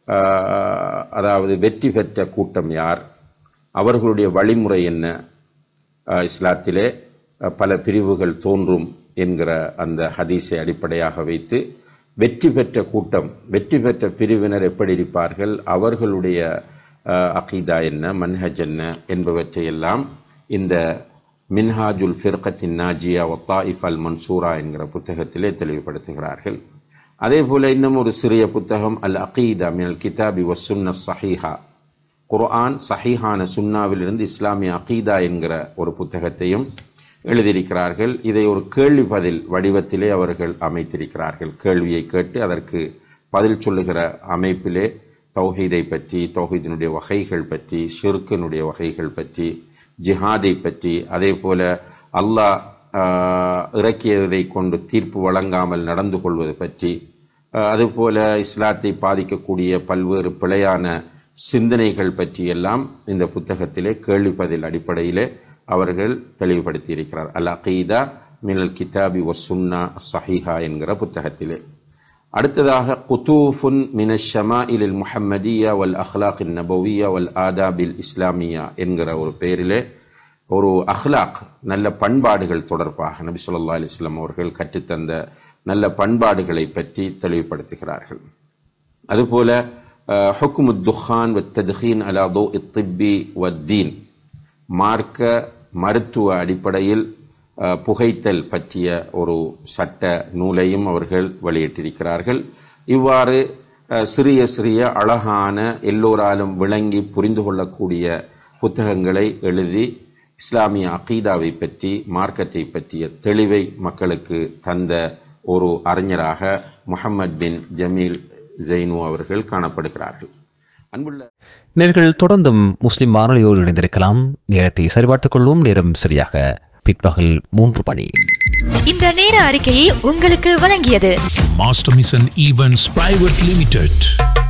அதாவது வெற்றி பெற்ற கூட்டம் யார், அவர்களுடைய வழிமுறை என்ன, இஸ்லாத்திலே பல பிரிவுகள் தோன்றும் என்கிற அந்த ஹதீஸை அடிப்படையாக வைத்து வெற்றி பெற்ற கூட்டம், வெற்றி பெற்ற பிரிவினர் எப்படி இருப்பார்கள், அவர்களுடைய அகீதா என்ன, மன்ஹஜ் என்ன என்பவற்றையெல்லாம் இந்த மின்ஹாஜுல் ஃபிர்கத்தின் நாஜியா வ தாயிஃபா அல் மன்சூரா என்கிற புத்தகத்திலே தெளிவுபடுத்துகிறார்கள். அதே போல இன்னும் ஒரு சிறிய புத்தகம் அல் அகீதா மினல் கிதாபி வஸ் சுன்னா ஸஹீஹா, குர்ஆன் சஹீஹான சுன்னாவிலிருந்து இஸ்லாமிய அகீதா என்கிற ஒரு புத்தகத்தையும் எழுதியிருக்கிறார்கள். இதை ஒரு கேள்வி பதில் வடிவத்திலே அவர்கள் அமைத்திருக்கிறார்கள். கேள்வியை கேட்டு அதற்கு பதில் சொல்லுகிற அமைப்பிலே தௌஹீதை பற்றி, தௌஹீதினுடைய வகைகள் பற்றி, ஷிர்கினுடைய வகைகள் பற்றி, ஜிஹாதை பற்றி, அதே போல அல்லாஹ் இறக்கியதை கொண்டு தீர்ப்பு வழங்காமல் நடந்து கொள்வது பற்றி, அதுபோல இஸ்லாத்தை பாதிக்கக்கூடிய பல்வேறு பிழையான சிந்தனைகள் பற்றியெல்லாம் இந்த புத்தகத்திலே கேள்வி பதில் அடிப்படையிலே அவர்கள் தெளிவுபடுத்தி இருக்கிறார். அல் அகீதா மினல் கிதாபி வஸ் சுன்னா ஸஹீஹா என்கிற புத்தகத்திலே. அடுத்ததாக குதூஃபுன் மினஷ் ஷமாயிலில் முஹம்மதியா வல் அஹ்லாக் நபவியா வல் ஆதாபில் இஸ்லாமியா என்கிற ஒரு பெயரிலே ஒரு அஹ்லாக், நல்ல பண்பாடுகள் தொடர்பாக நபி ஸல்லல்லாஹு அலைஹி வஸல்லம் அவர்கள் கற்றுத்தந்த நல்ல பண்பாடுகளை பற்றி தெளிவுபடுத்துகிறார்கள். அதுபோல ஹுக்மு துஹான் வ தத்ஹீன் அலா தௌஇ திப்பி வ தீன், மார்க்க மருத்துவ அடிப்படையில் புகைத்தல் பற்றிய ஒரு சட்ட நூலையும் அவர்கள் வெளியிட்டிருக்கிறார்கள். இவ்வாறு சிறிய சிறிய அழகான எல்லோராலும் விளங்கி புரிந்து கொள்ளக்கூடிய புத்தகங்களை எழுதி இஸ்லாமிய அகீதாவை பற்றி, மார்க்கத்தை பற்றிய தெளிவை மக்களுக்கு தந்த ஒரு அறிஞராக முஹம்மது பின் ஜமீல் ஜெய்னு அவர்கள் காணப்படுகிறார்கள். அன்புள்ள நேர்கள் தொடர்ந்தும் முஸ்லிம் வானொலியோடு இணைந்திருக்கலாம். நேரத்தை சரிபார்த்துக் கொள்வோம். நேரம் சரியாக பிற்பகல் 3 மணி. இந்த நேர அறிக்கையை உங்களுக்கு வழங்கியது Master Mission Events Private Limited.